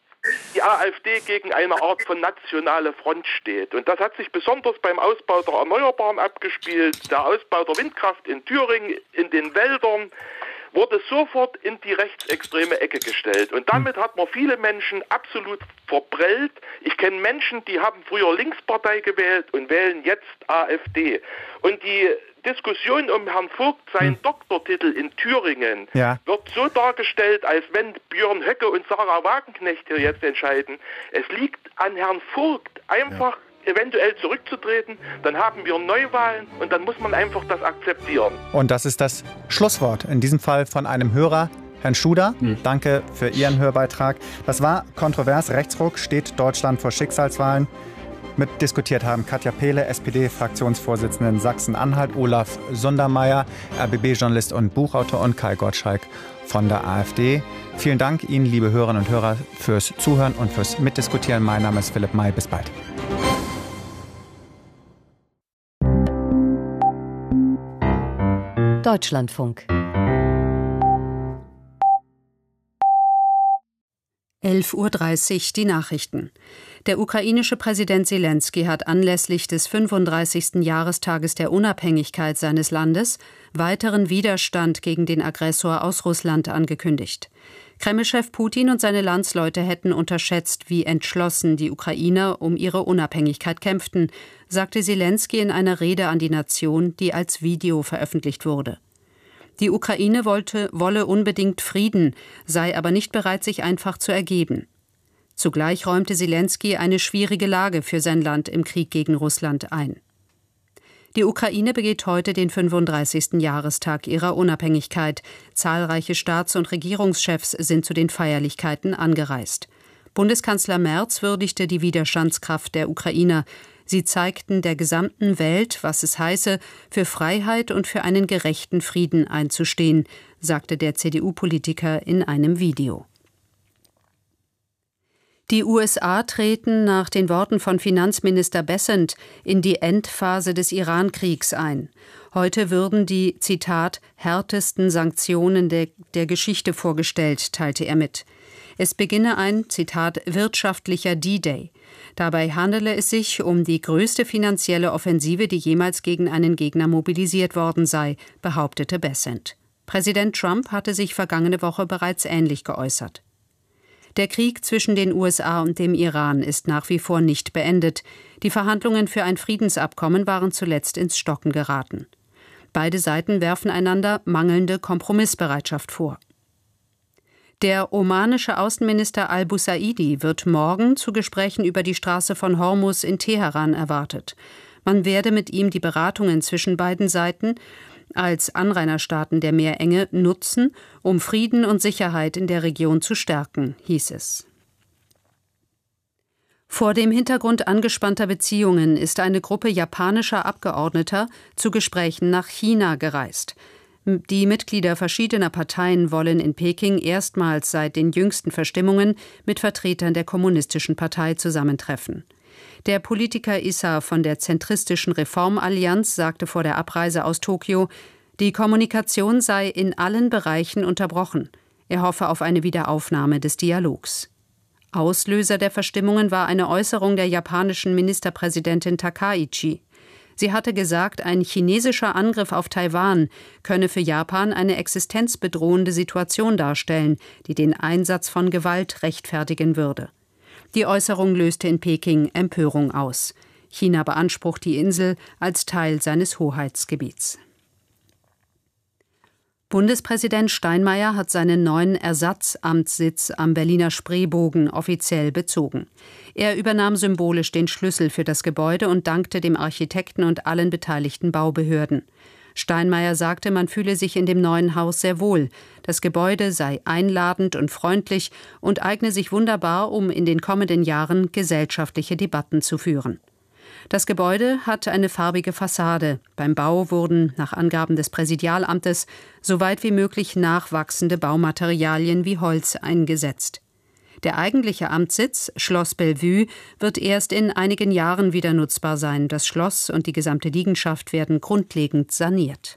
die AfD gegen eine Art von nationale Front steht. Und das hat sich besonders beim Ausbau der Erneuerbaren abgespielt. Der Ausbau der Windkraft in Thüringen, in den Wäldern, wurde sofort in die rechtsextreme Ecke gestellt. Und damit hat man viele Menschen absolut verprellt. Ich kenne Menschen, die haben früher Linkspartei gewählt und wählen jetzt AfD. Und die Diskussion um Herrn Vogt, seinen Doktortitel in Thüringen, wird so dargestellt, als wenn Björn Höcke und Sarah Wagenknecht hier jetzt entscheiden. Es liegt an Herrn Vogt, einfach eventuell zurückzutreten, dann haben wir Neuwahlen und dann muss man einfach das akzeptieren. Und das ist das Schlusswort, in diesem Fall von einem Hörer. Herrn Schuder, danke für Ihren Hörbeitrag. Das war kontrovers. Rechtsruck, steht Deutschland vor Schicksalswahlen. Mitdiskutiert haben Katja Pehle, SPD-Fraktionsvorsitzende in Sachsen-Anhalt, Olaf Sundermeier, RBB-Journalist und Buchautor, und Kai Gottschalk von der AfD. Vielen Dank Ihnen, liebe Hörerinnen und Hörer, fürs Zuhören und fürs Mitdiskutieren. Mein Name ist Philipp May. Bis bald. Deutschlandfunk. 11:30 Uhr die Nachrichten. Der ukrainische Präsident Selenskyj hat anlässlich des 35. Jahrestages der Unabhängigkeit seines Landes weiteren Widerstand gegen den Aggressor aus Russland angekündigt. Kreml-Chef Putin und seine Landsleute hätten unterschätzt, wie entschlossen die Ukrainer um ihre Unabhängigkeit kämpften, sagte Selenskyj in einer Rede an die Nation, die als Video veröffentlicht wurde. Die Ukraine wolle unbedingt Frieden, sei aber nicht bereit, sich einfach zu ergeben. Zugleich räumte Selenskyj eine schwierige Lage für sein Land im Krieg gegen Russland ein. Die Ukraine begeht heute den 35. Jahrestag ihrer Unabhängigkeit. Zahlreiche Staats- und Regierungschefs sind zu den Feierlichkeiten angereist. Bundeskanzler Merz würdigte die Widerstandskraft der Ukrainer. Sie zeigten der gesamten Welt, was es heiße, für Freiheit und für einen gerechten Frieden einzustehen, sagte der CDU-Politiker in einem Video. Die USA treten nach den Worten von Finanzminister Bessent in die Endphase des Iran-Kriegs ein. Heute würden die, Zitat, härtesten Sanktionen der Geschichte vorgestellt, teilte er mit. Es beginne ein, Zitat, wirtschaftlicher D-Day. Dabei handele es sich um die größte finanzielle Offensive, die jemals gegen einen Gegner mobilisiert worden sei, behauptete Bessent. Präsident Trump hatte sich vergangene Woche bereits ähnlich geäußert. Der Krieg zwischen den USA und dem Iran ist nach wie vor nicht beendet. Die Verhandlungen für ein Friedensabkommen waren zuletzt ins Stocken geraten. Beide Seiten werfen einander mangelnde Kompromissbereitschaft vor. Der omanische Außenminister al-Busaidi wird morgen zu Gesprächen über die Straße von Hormuz in Teheran erwartet. Man werde mit ihm die Beratungen zwischen beiden Seiten als Anrainerstaaten der Meerenge nutzen, um Frieden und Sicherheit in der Region zu stärken, hieß es. Vor dem Hintergrund angespannter Beziehungen ist eine Gruppe japanischer Abgeordneter zu Gesprächen nach China gereist. Die Mitglieder verschiedener Parteien wollen in Peking erstmals seit den jüngsten Verstimmungen mit Vertretern der Kommunistischen Partei zusammentreffen. Der Politiker Issa von der zentristischen Reformallianz sagte vor der Abreise aus Tokio, die Kommunikation sei in allen Bereichen unterbrochen. Er hoffe auf eine Wiederaufnahme des Dialogs. Auslöser der Verstimmungen war eine Äußerung der japanischen Ministerpräsidentin Takaichi. Sie hatte gesagt, ein chinesischer Angriff auf Taiwan könne für Japan eine existenzbedrohende Situation darstellen, die den Einsatz von Gewalt rechtfertigen würde. Die Äußerung löste in Peking Empörung aus. China beansprucht die Insel als Teil seines Hoheitsgebiets. Bundespräsident Steinmeier hat seinen neuen Ersatzamtssitz am Berliner Spreebogen offiziell bezogen. Er übernahm symbolisch den Schlüssel für das Gebäude und dankte dem Architekten und allen beteiligten Baubehörden. Steinmeier sagte, man fühle sich in dem neuen Haus sehr wohl. Das Gebäude sei einladend und freundlich und eigne sich wunderbar, um in den kommenden Jahren gesellschaftliche Debatten zu führen. Das Gebäude hat eine farbige Fassade. Beim Bau wurden, nach Angaben des Präsidialamtes, so weit wie möglich nachwachsende Baumaterialien wie Holz eingesetzt. Der eigentliche Amtssitz, Schloss Bellevue, wird erst in einigen Jahren wieder nutzbar sein. Das Schloss und die gesamte Liegenschaft werden grundlegend saniert.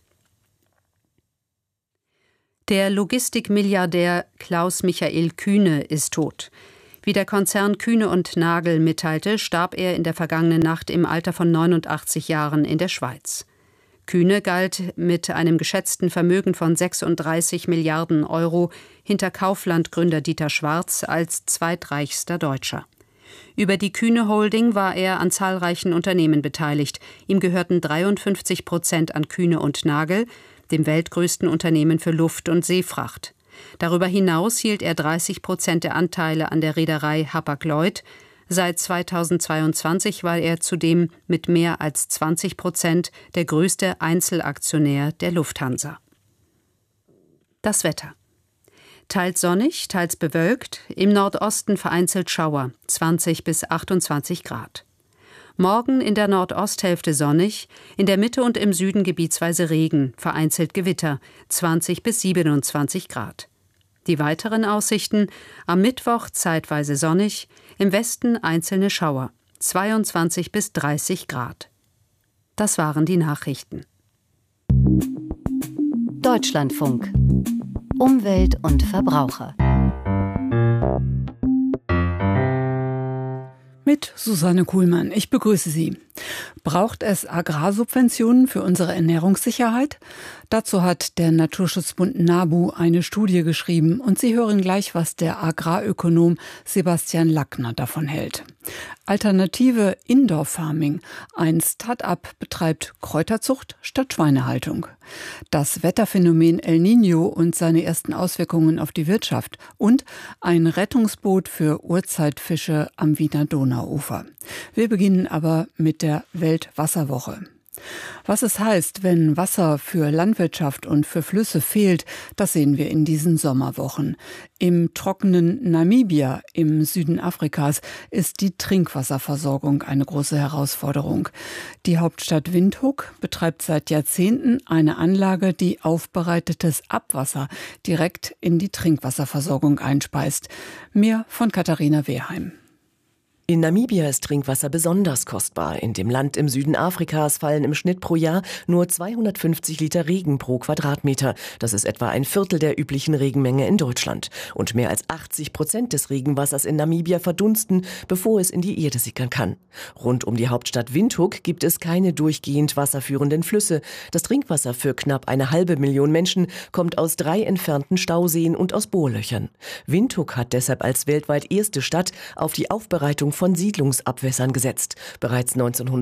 Der Logistikmilliardär Klaus-Michael Kühne ist tot. Wie der Konzern Kühne und Nagel mitteilte, starb er in der vergangenen Nacht im Alter von 89 Jahren in der Schweiz. Kühne galt mit einem geschätzten Vermögen von 36 Milliarden Euro hinter Kaufland-Gründer Dieter Schwarz als zweitreichster Deutscher. Über die Kühne Holding war er an zahlreichen Unternehmen beteiligt. Ihm gehörten 53% an Kühne und Nagel, dem weltgrößten Unternehmen für Luft- und Seefracht. Darüber hinaus hielt er 30% der Anteile an der Reederei Hapag-Lloyd. Seit 2022 war er zudem mit mehr als 20% der größte Einzelaktionär der Lufthansa. Das Wetter. Teils sonnig, teils bewölkt, im Nordosten vereinzelt Schauer, 20 bis 28 Grad. Morgen in der Nordosthälfte sonnig, in der Mitte und im Süden gebietsweise Regen, vereinzelt Gewitter, 20 bis 27 Grad. Die weiteren Aussichten: am Mittwoch zeitweise sonnig, im Westen einzelne Schauer, 22 bis 30 Grad. Das waren die Nachrichten. Deutschlandfunk. Umwelt und Verbraucher. Mit Susanne Kuhlmann. Ich begrüße Sie. Braucht es Agrarsubventionen für unsere Ernährungssicherheit? Dazu hat der Naturschutzbund NABU eine Studie geschrieben und Sie hören gleich, was der Agrarökonom Sebastian Lackner davon hält. Alternative Indoor Farming. Ein Start-up betreibt Kräuterzucht statt Schweinehaltung. Das Wetterphänomen El Niño und seine ersten Auswirkungen auf die Wirtschaft und ein Rettungsboot für Urzeitfische am Wiener Donauufer. Wir beginnen aber mit der Weltwasserwoche. Was es heißt, wenn Wasser für Landwirtschaft und für Flüsse fehlt, das sehen wir in diesen Sommerwochen. Im trockenen Namibia im Süden Afrikas ist die Trinkwasserversorgung eine große Herausforderung. Die Hauptstadt Windhoek betreibt seit Jahrzehnten eine Anlage, die aufbereitetes Abwasser direkt in die Trinkwasserversorgung einspeist. Mehr von Katharina Wehrheim. In Namibia ist Trinkwasser besonders kostbar. In dem Land im Süden Afrikas fallen im Schnitt pro Jahr nur 250 Liter Regen pro Quadratmeter. Das ist etwa ein Viertel der üblichen Regenmenge in Deutschland. Und mehr als 80% des Regenwassers in Namibia verdunsten, bevor es in die Erde sickern kann. Rund um die Hauptstadt Windhoek gibt es keine durchgehend wasserführenden Flüsse. Das Trinkwasser für knapp 500.000 Menschen kommt aus 3 entfernten Stauseen und aus Bohrlöchern. Windhoek hat deshalb als weltweit erste Stadt auf die Aufbereitung von Siedlungsabwässern gesetzt. Bereits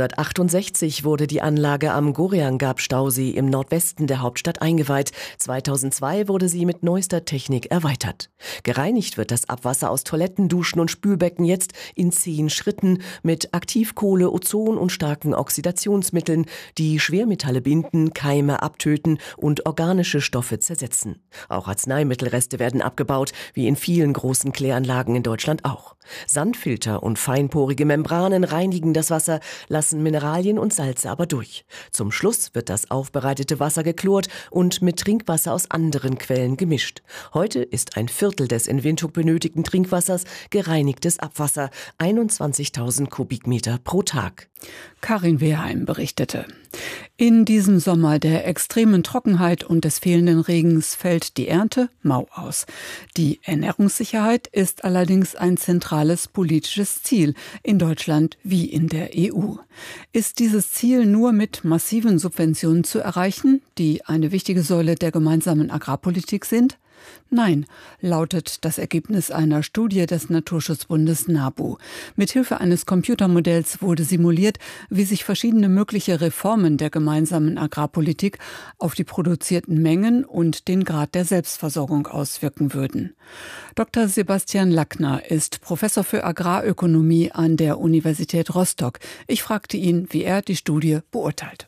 1968 wurde die Anlage am Goreangab-Stausee im Nordwesten der Hauptstadt eingeweiht. 2002 wurde sie mit neuester Technik erweitert. Gereinigt wird das Abwasser aus Toiletten, Duschen und Spülbecken jetzt in 10 Schritten mit Aktivkohle, Ozon und starken Oxidationsmitteln, die Schwermetalle binden, Keime abtöten und organische Stoffe zersetzen. Auch Arzneimittelreste werden abgebaut, wie in vielen großen Kläranlagen in Deutschland auch. Sandfilter und feinporige Membranen reinigen das Wasser, lassen Mineralien und Salze aber durch. Zum Schluss wird das aufbereitete Wasser geklort und mit Trinkwasser aus anderen Quellen gemischt. Heute ist ein Viertel des in Windhoek benötigten Trinkwassers gereinigtes Abwasser, 21.000 Kubikmeter pro Tag. Karin Wehrheim berichtete. In diesem Sommer der extremen Trockenheit und des fehlenden Regens fällt die Ernte mau aus. Die Ernährungssicherheit ist allerdings ein zentrales politisches Ziel in Deutschland wie in der EU. Ist dieses Ziel nur mit massiven Subventionen zu erreichen, die eine wichtige Säule der gemeinsamen Agrarpolitik sind? Nein, lautet das Ergebnis einer Studie des Naturschutzbundes NABU. Mithilfe eines Computermodells wurde simuliert, wie sich verschiedene mögliche Reformen der gemeinsamen Agrarpolitik auf die produzierten Mengen und den Grad der Selbstversorgung auswirken würden. Dr. Sebastian Lackner ist Professor für Agrarökonomie an der Universität Rostock. Ich fragte ihn, wie er die Studie beurteilt.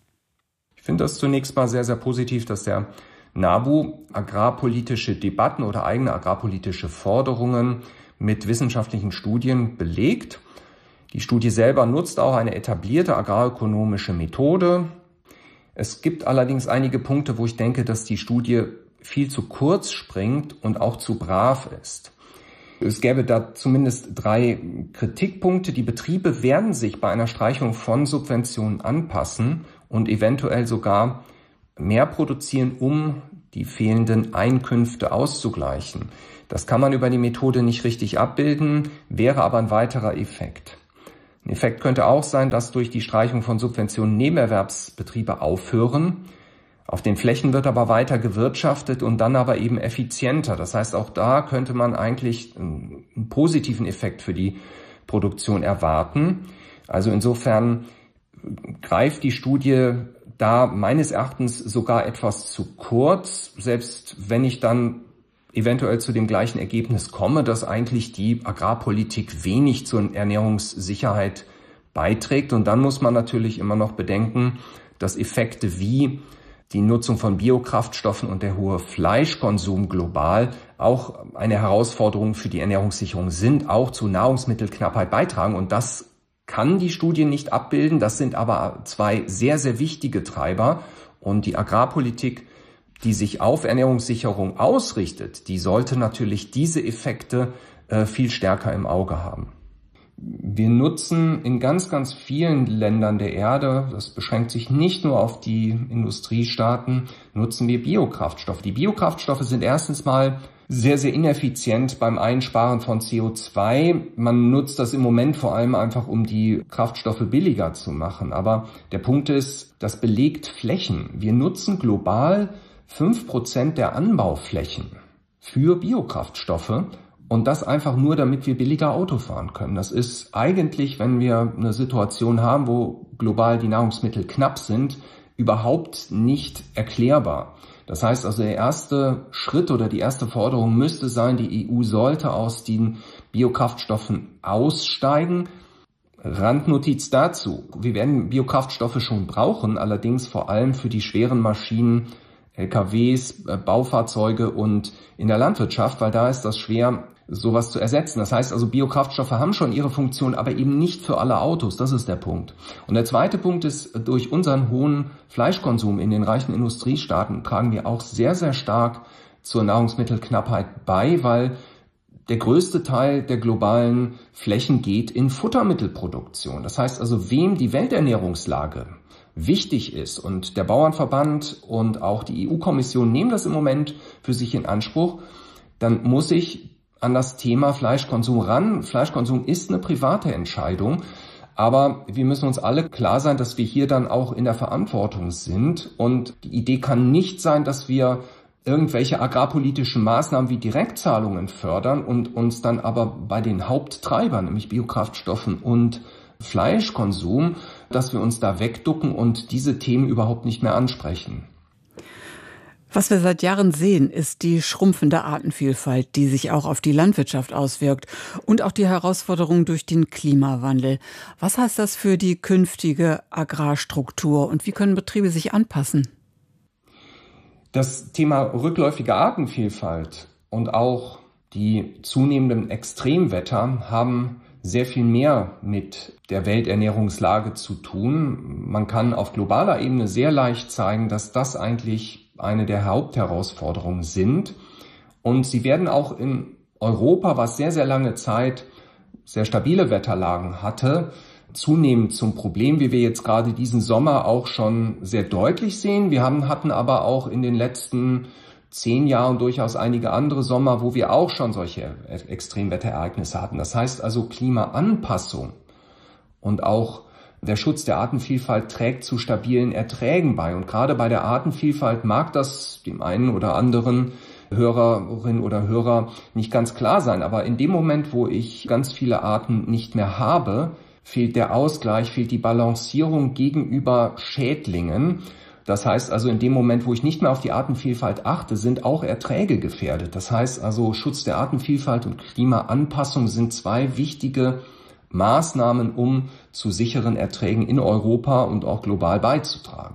Ich finde das zunächst mal sehr, sehr positiv, dass der NABU agrarpolitische Debatten oder eigene agrarpolitische Forderungen mit wissenschaftlichen Studien belegt. Die Studie selber nutzt auch eine etablierte agrarökonomische Methode. Es gibt allerdings einige Punkte, wo ich denke, dass die Studie viel zu kurz springt und auch zu brav ist. Es gäbe da zumindest 3 Kritikpunkte. Die Betriebe werden sich bei einer Streichung von Subventionen anpassen und eventuell sogar mehr produzieren, um die fehlenden Einkünfte auszugleichen. Das kann man über die Methode nicht richtig abbilden, wäre aber ein weiterer Effekt. Ein Effekt könnte auch sein, dass durch die Streichung von Subventionen Nebenerwerbsbetriebe aufhören. Auf den Flächen wird aber weiter gewirtschaftet und dann aber eben effizienter. Das heißt, auch da könnte man eigentlich einen positiven Effekt für die Produktion erwarten. Also insofern greift die Studie da meines Erachtens sogar etwas zu kurz, selbst wenn ich dann eventuell zu dem gleichen Ergebnis komme, dass eigentlich die Agrarpolitik wenig zur Ernährungssicherheit beiträgt. Und dann muss man natürlich immer noch bedenken, dass Effekte wie die Nutzung von Biokraftstoffen und der hohe Fleischkonsum global auch eine Herausforderung für die Ernährungssicherung sind, auch zu Nahrungsmittelknappheit beitragen. Und das kann die Studie nicht abbilden. Das sind aber 2 sehr, sehr wichtige Treiber. Und die Agrarpolitik, die sich auf Ernährungssicherung ausrichtet, die sollte natürlich diese Effekte viel stärker im Auge haben. Wir nutzen in ganz, ganz vielen Ländern der Erde, das beschränkt sich nicht nur auf die Industriestaaten, nutzen wir Biokraftstoffe. Die Biokraftstoffe sind erstens mal sehr, sehr ineffizient beim Einsparen von CO2. Man nutzt das im Moment vor allem einfach, um die Kraftstoffe billiger zu machen. Aber der Punkt ist, das belegt Flächen. Wir nutzen global 5% der Anbauflächen für Biokraftstoffe. Und das einfach nur, damit wir billiger Auto fahren können. Das ist eigentlich, wenn wir eine Situation haben, wo global die Nahrungsmittel knapp sind, überhaupt nicht erklärbar. Das heißt also, der erste Schritt oder die erste Forderung müsste sein, die EU sollte aus den Biokraftstoffen aussteigen. Randnotiz dazu: Wir werden Biokraftstoffe schon brauchen, allerdings vor allem für die schweren Maschinen, LKWs, Baufahrzeuge und in der Landwirtschaft, weil da ist das schwer, sowas zu ersetzen. Das heißt also, Biokraftstoffe haben schon ihre Funktion, aber eben nicht für alle Autos. Das ist der Punkt. Und der zweite Punkt ist, durch unseren hohen Fleischkonsum in den reichen Industriestaaten tragen wir auch sehr, sehr stark zur Nahrungsmittelknappheit bei, weil der größte Teil der globalen Flächen geht in Futtermittelproduktion. Das heißt also, wem die Welternährungslage wichtig ist, und der Bauernverband und auch die EU-Kommission nehmen das im Moment für sich in Anspruch, dann muss ich an das Thema Fleischkonsum ran. Fleischkonsum ist eine private Entscheidung, aber wir müssen uns alle klar sein, dass wir hier dann auch in der Verantwortung sind. Und die Idee kann nicht sein, dass wir irgendwelche agrarpolitischen Maßnahmen wie Direktzahlungen fördern und uns dann aber bei den Haupttreibern, nämlich Biokraftstoffen und Fleischkonsum, dass wir uns da wegducken und diese Themen überhaupt nicht mehr ansprechen. Was wir seit Jahren sehen, ist die schrumpfende Artenvielfalt, die sich auch auf die Landwirtschaft auswirkt und auch die Herausforderung durch den Klimawandel. Was heißt das für die künftige Agrarstruktur und wie können Betriebe sich anpassen? Das Thema rückläufige Artenvielfalt und auch die zunehmenden Extremwetter haben sehr viel mehr mit der Welternährungslage zu tun. Man kann auf globaler Ebene sehr leicht zeigen, dass das eigentlich eine der Hauptherausforderungen sind. Und sie werden auch in Europa, was sehr, sehr lange Zeit sehr stabile Wetterlagen hatte, zunehmend zum Problem, wie wir jetzt gerade diesen Sommer auch schon sehr deutlich sehen. Wir hatten aber auch in den letzten 10 Jahren durchaus einige andere Sommer, wo wir auch schon solche Extremwetterereignisse hatten. Das heißt also, Klimaanpassung und auch der Schutz der Artenvielfalt trägt zu stabilen Erträgen bei. Und gerade bei der Artenvielfalt mag das dem einen oder anderen Hörerin oder Hörer nicht ganz klar sein. Aber in dem Moment, wo ich ganz viele Arten nicht mehr habe, fehlt der Ausgleich, fehlt die Balancierung gegenüber Schädlingen. Das heißt also, in dem Moment, wo ich nicht mehr auf die Artenvielfalt achte, sind auch Erträge gefährdet. Das heißt also, Schutz der Artenvielfalt und Klimaanpassung sind 2 wichtige Maßnahmen, um zu sicheren Erträgen in Europa und auch global beizutragen.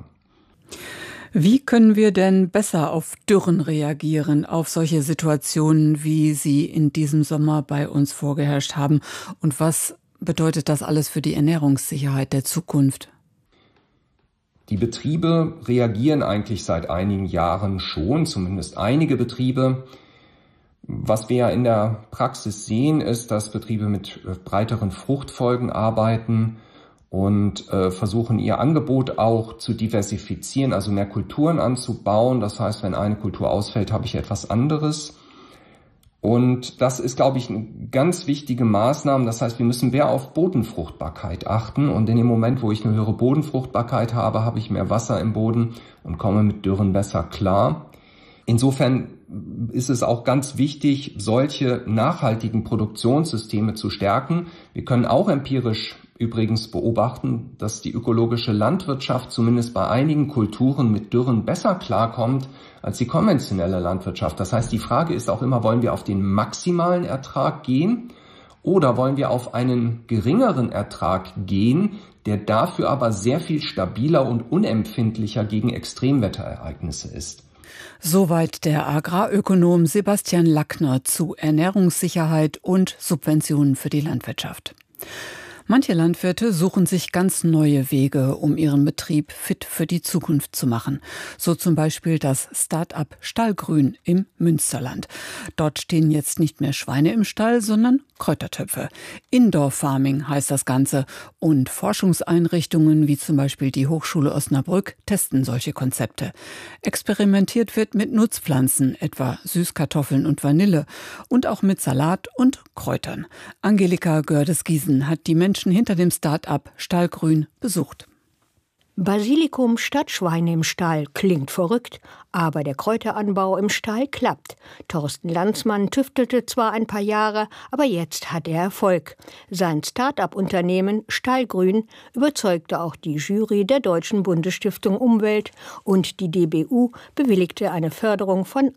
Wie können wir denn besser auf Dürren reagieren, auf solche Situationen, wie sie in diesem Sommer bei uns vorgeherrscht haben? Und was bedeutet das alles für die Ernährungssicherheit der Zukunft? Die Betriebe reagieren eigentlich seit einigen Jahren schon, zumindest einige Betriebe. Was wir ja in der Praxis sehen, ist, dass Betriebe mit breiteren Fruchtfolgen arbeiten und versuchen, ihr Angebot auch zu diversifizieren, also mehr Kulturen anzubauen. Das heißt, wenn eine Kultur ausfällt, habe ich etwas anderes. Und das ist, glaube ich, eine ganz wichtige Maßnahme. Das heißt, wir müssen mehr auf Bodenfruchtbarkeit achten. Und in dem Moment, wo ich eine höhere Bodenfruchtbarkeit habe, habe ich mehr Wasser im Boden und komme mit Dürren besser klar. Insofern ist es auch ganz wichtig, solche nachhaltigen Produktionssysteme zu stärken. Wir können auch empirisch übrigens beobachten, dass die ökologische Landwirtschaft zumindest bei einigen Kulturen mit Dürren besser klarkommt als die konventionelle Landwirtschaft. Das heißt, die Frage ist auch immer, wollen wir auf den maximalen Ertrag gehen oder wollen wir auf einen geringeren Ertrag gehen, der dafür aber sehr viel stabiler und unempfindlicher gegen Extremwetterereignisse ist? Soweit der Agrarökonom Sebastian Lackner zu Ernährungssicherheit und Subventionen für die Landwirtschaft. Manche Landwirte suchen sich ganz neue Wege, um ihren Betrieb fit für die Zukunft zu machen. So zum Beispiel das Start-up Stallgrün im Münsterland. Dort stehen jetzt nicht mehr Schweine im Stall, sondern Kräutertöpfe. Indoor Farming heißt das Ganze. Und Forschungseinrichtungen wie zum Beispiel die Hochschule Osnabrück testen solche Konzepte. Experimentiert wird mit Nutzpflanzen, etwa Süßkartoffeln und Vanille. Und auch mit Salat und Kräutern. Angelika Gördes-Giesen hat die Menschen hinter dem Start-up Stallgrün besucht. Basilikum statt Schweine im Stall klingt verrückt, aber der Kräuteranbau im Stall klappt. Thorsten Landsmann tüftelte zwar ein paar Jahre, aber jetzt hat er Erfolg. Sein Start-up-Unternehmen Stallgrün überzeugte auch die Jury der Deutschen Bundesstiftung Umwelt und die DBU bewilligte eine Förderung von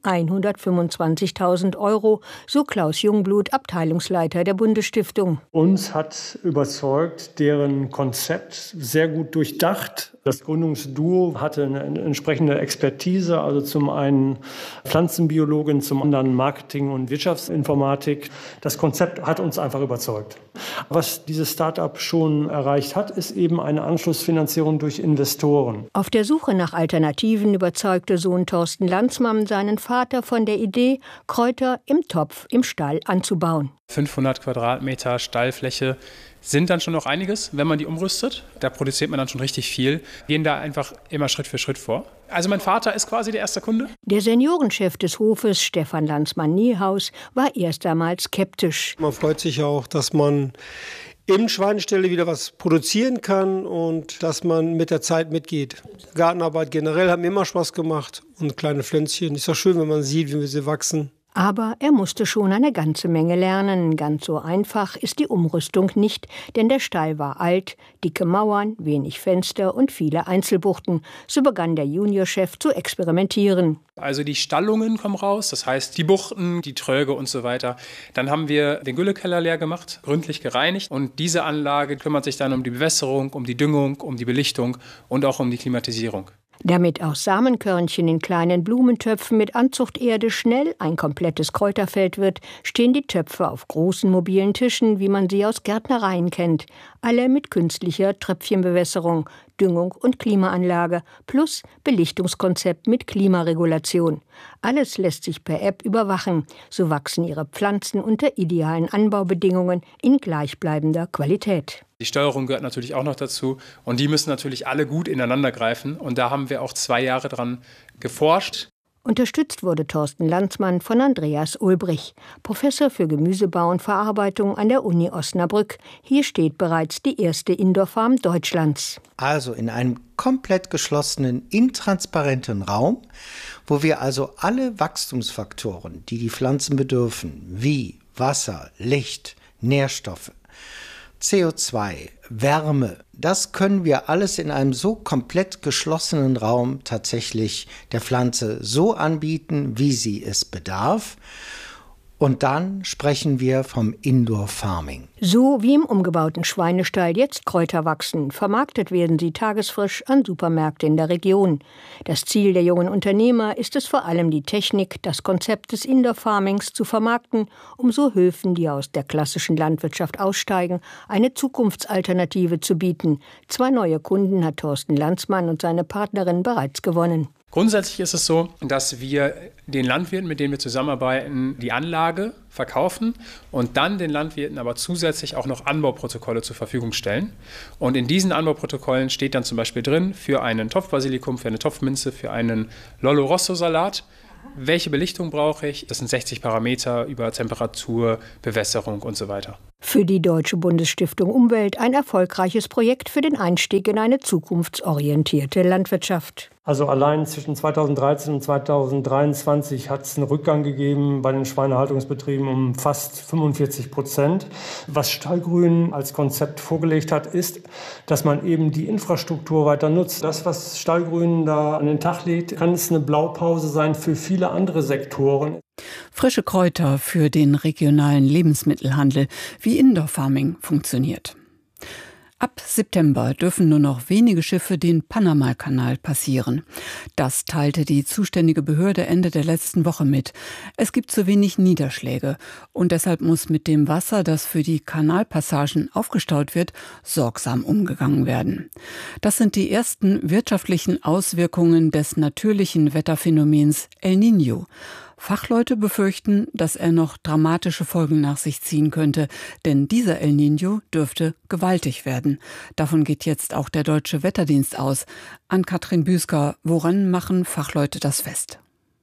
125.000 €, so Klaus Jungblut, Abteilungsleiter der Bundesstiftung. Uns hat überzeugt, deren Konzept sehr gut durchdacht. Das Gründungsduo hatte eine entsprechende Expertise, also zum einen Pflanzenbiologin, zum anderen Marketing- und Wirtschaftsinformatik. Das Konzept hat uns einfach überzeugt. Was dieses Start-up schon erreicht hat, ist eben eine Anschlussfinanzierung durch Investoren. Auf der Suche nach Alternativen überzeugte Sohn Thorsten Landsmann seinen Vater von der Idee, Kräuter im Topf im Stall anzubauen. 500 Quadratmeter Stallfläche sind dann schon noch einiges, wenn man die umrüstet. Da produziert man dann schon richtig viel. Wir gehen da einfach immer Schritt für Schritt vor. Also mein Vater ist quasi der erste Kunde. Der Seniorenchef des Hofes, Stefan Landsmann-Niehaus, war erst einmal skeptisch. Man freut sich auch, dass man im Schweineställe wieder was produzieren kann und dass man mit der Zeit mitgeht. Gartenarbeit generell hat mir immer Spaß gemacht und kleine Pflänzchen. Ist doch schön, wenn man sieht, wie sie wachsen. Aber er musste schon eine ganze Menge lernen. Ganz so einfach ist die Umrüstung nicht, denn der Stall war alt, dicke Mauern, wenig Fenster und viele Einzelbuchten. So begann der Juniorchef zu experimentieren. Also die Stallungen kommen raus, das heißt die Buchten, die Tröge und so weiter. Dann haben wir den Güllekeller leer gemacht, gründlich gereinigt. Und diese Anlage kümmert sich dann um die Bewässerung, um die Düngung, um die Belichtung und auch um die Klimatisierung. Damit aus Samenkörnchen in kleinen Blumentöpfen mit Anzuchterde schnell ein komplettes Kräuterfeld wird, stehen die Töpfe auf großen mobilen Tischen, wie man sie aus Gärtnereien kennt. Alle mit künstlicher Tröpfchenbewässerung. Düngung und Klimaanlage plus Belichtungskonzept mit Klimaregulation. Alles lässt sich per App überwachen. So wachsen ihre Pflanzen unter idealen Anbaubedingungen in gleichbleibender Qualität. Die Steuerung gehört natürlich auch noch dazu und die müssen natürlich alle gut ineinander greifen und da haben wir auch 2 Jahre dran geforscht. Unterstützt wurde Thorsten Landsmann von Andreas Ulbrich, Professor für Gemüsebau und Verarbeitung an der Uni Osnabrück. Hier steht bereits die erste Indoor-Farm Deutschlands. Also in einem komplett geschlossenen, intransparenten Raum, wo wir also alle Wachstumsfaktoren, die die Pflanzen bedürfen, wie Wasser, Licht, Nährstoffe, CO2, Wärme, das können wir alles in einem so komplett geschlossenen Raum tatsächlich der Pflanze so anbieten, wie sie es bedarf. Und dann sprechen wir vom Indoor Farming. So wie im umgebauten Schweinestall jetzt Kräuter wachsen. Vermarktet werden sie tagesfrisch an Supermärkte in der Region. Das Ziel der jungen Unternehmer ist es vor allem, die Technik, das Konzept des Indoor Farmings zu vermarkten, um so Höfen, die aus der klassischen Landwirtschaft aussteigen, eine Zukunftsalternative zu bieten. 2 neue Kunden hat Thorsten Landsmann und seine Partnerin bereits gewonnen. Grundsätzlich ist es so, dass wir den Landwirten, mit denen wir zusammenarbeiten, die Anlage verkaufen und dann den Landwirten aber zusätzlich auch noch Anbauprotokolle zur Verfügung stellen. Und in diesen Anbauprotokollen steht dann zum Beispiel drin, für einen Topfbasilikum, für eine Topfminze, für einen Lollo-Rosso-Salat, welche Belichtung brauche ich? Das sind 60 Parameter über Temperatur, Bewässerung und so weiter. Für die Deutsche Bundesstiftung Umwelt ein erfolgreiches Projekt für den Einstieg in eine zukunftsorientierte Landwirtschaft. Also allein zwischen 2013 und 2023 hat es einen Rückgang gegeben bei den Schweinehaltungsbetrieben um fast 45%. Was Stallgrün als Konzept vorgelegt hat, ist, dass man eben die Infrastruktur weiter nutzt. Das, was Stallgrün da an den Tag legt, kann es eine Blaupause sein für viele andere Sektoren. Frische Kräuter für den regionalen Lebensmittelhandel, wie Indoor Farming funktioniert. Ab September dürfen nur noch wenige Schiffe den Panama-Kanal passieren. Das teilte die zuständige Behörde Ende der letzten Woche mit. Es gibt zu wenig Niederschläge und deshalb muss mit dem Wasser, das für die Kanalpassagen aufgestaut wird, sorgsam umgegangen werden. Das sind die ersten wirtschaftlichen Auswirkungen des natürlichen Wetterphänomens El Niño. Fachleute befürchten, dass er noch dramatische Folgen nach sich ziehen könnte, denn dieser El Niño dürfte gewaltig werden. Davon geht jetzt auch der Deutsche Wetterdienst aus. Ann-Kathrin Büsker, woran machen Fachleute das fest?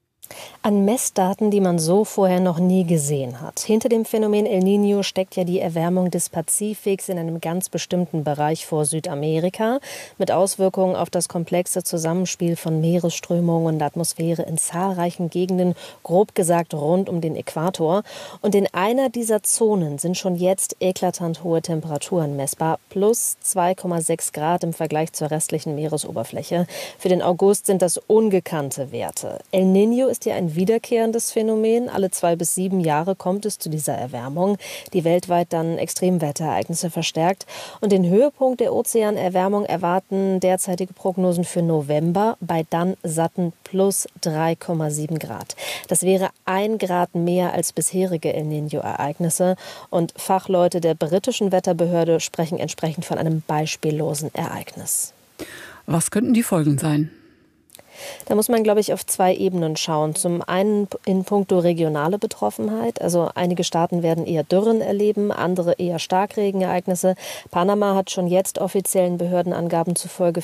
An Messdaten, die man so vorher noch nie gesehen hat. Hinter dem Phänomen El Niño steckt ja die Erwärmung des Pazifiks in einem ganz bestimmten Bereich vor Südamerika mit Auswirkungen auf das komplexe Zusammenspiel von Meeresströmungen und Atmosphäre in zahlreichen Gegenden, grob gesagt rund um den Äquator. Und in einer dieser Zonen sind schon jetzt eklatant hohe Temperaturen messbar, plus 2,6 Grad im Vergleich zur restlichen Meeresoberfläche. Für den August sind das ungekannte Werte. El Niño ist ja ein wiederkehrendes Phänomen. Alle 2 bis 7 Jahre kommt es zu dieser Erwärmung, die weltweit dann Extremwetterereignisse verstärkt. Und den Höhepunkt der Ozeanerwärmung erwarten derzeitige Prognosen für November bei dann satten plus 3,7 Grad. Das wäre 1 Grad mehr als bisherige El Niño-Ereignisse. Und Fachleute der britischen Wetterbehörde sprechen entsprechend von einem beispiellosen Ereignis. Was könnten die Folgen sein? Da muss man, glaube ich, auf 2 Ebenen schauen. Zum einen in puncto regionale Betroffenheit. Also einige Staaten werden eher Dürren erleben, andere eher Starkregenereignisse. Panama hat schon jetzt offiziellen Behördenangaben zufolge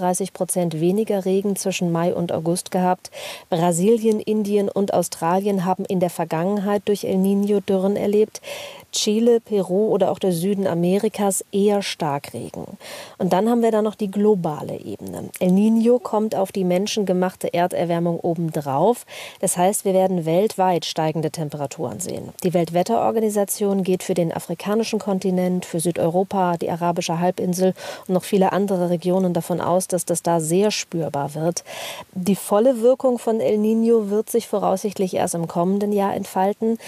34% weniger Regen zwischen Mai und August gehabt. Brasilien, Indien und Australien haben in der Vergangenheit durch El Niño Dürren erlebt. Chile, Peru oder auch der Süden Amerikas eher Starkregen. Und dann haben wir da noch die globale Ebene. El Niño kommt auf die menschengemachte Erderwärmung obendrauf. Das heißt, wir werden weltweit steigende Temperaturen sehen. Die Weltwetterorganisation geht für den afrikanischen Kontinent, für Südeuropa, die arabische Halbinsel und noch viele andere Regionen davon aus, dass das da sehr spürbar wird. Die volle Wirkung von El Niño wird sich voraussichtlich erst im kommenden Jahr entfalten.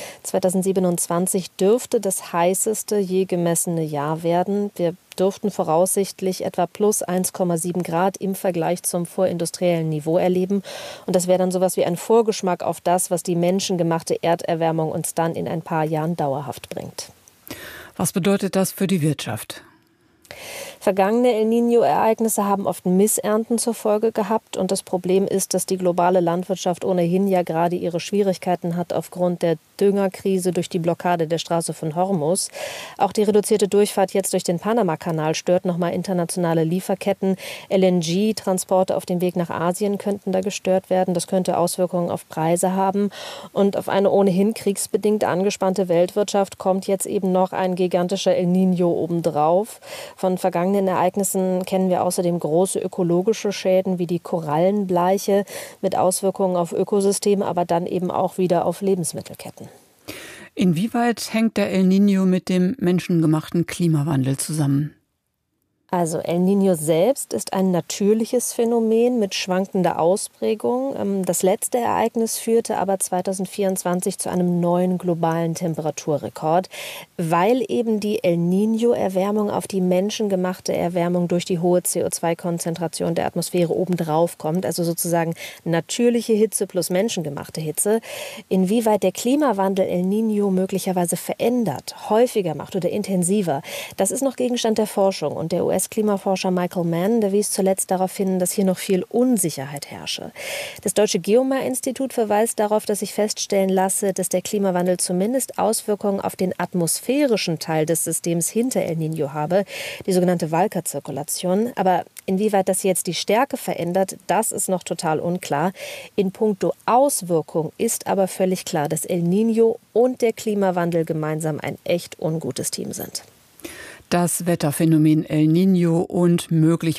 2027 dürfte das heißeste je gemessene Jahr werden. Wir dürften voraussichtlich etwa plus 1,7 Grad im Vergleich zum vorindustriellen Niveau erleben. Und das wäre dann sowas wie ein Vorgeschmack auf das, was die menschengemachte Erderwärmung uns dann in ein paar Jahren dauerhaft bringt. Was bedeutet das für die Wirtschaft? Vergangene El Niño-Ereignisse haben oft Missernten zur Folge gehabt. Und das Problem ist, dass die globale Landwirtschaft ohnehin ja gerade ihre Schwierigkeiten hat aufgrund der Düngerkrise durch die Blockade der Straße von Hormuz. Auch die reduzierte Durchfahrt jetzt durch den Panamakanal stört nochmal internationale Lieferketten. LNG-Transporte auf dem Weg nach Asien könnten da gestört werden. Das könnte Auswirkungen auf Preise haben. Und auf eine ohnehin kriegsbedingt angespannte Weltwirtschaft kommt jetzt eben noch ein gigantischer El Niño obendrauf. Von vergangenen Ereignissen kennen wir außerdem große ökologische Schäden wie die Korallenbleiche mit Auswirkungen auf Ökosysteme, aber dann eben auch wieder auf Lebensmittelketten. Inwieweit hängt der El Niño mit dem menschengemachten Klimawandel zusammen? Also El Niño selbst ist ein natürliches Phänomen mit schwankender Ausprägung. Das letzte Ereignis führte aber 2024 zu einem neuen globalen Temperaturrekord, weil eben die El Niño-Erwärmung auf die menschengemachte Erwärmung durch die hohe CO2-Konzentration der Atmosphäre obendrauf kommt. Also sozusagen natürliche Hitze plus menschengemachte Hitze. Inwieweit der Klimawandel El Niño möglicherweise verändert, häufiger macht oder intensiver, das ist noch Gegenstand der Forschung. Und der US-Klimaforscher Michael Mann, der wies zuletzt darauf hin, dass hier noch viel Unsicherheit herrsche. Das Deutsche Geomar-Institut verweist darauf, dass sich feststellen lasse, dass der Klimawandel zumindest Auswirkungen auf den atmosphärischen Teil des Systems hinter El Niño habe, die sogenannte Walker-Zirkulation. Aber inwieweit das jetzt die Stärke verändert, das ist noch total unklar. In puncto Auswirkung ist aber völlig klar, dass El Niño und der Klimawandel gemeinsam ein echt ungutes Team sind. Das Wetterphänomen El Niño und mögliche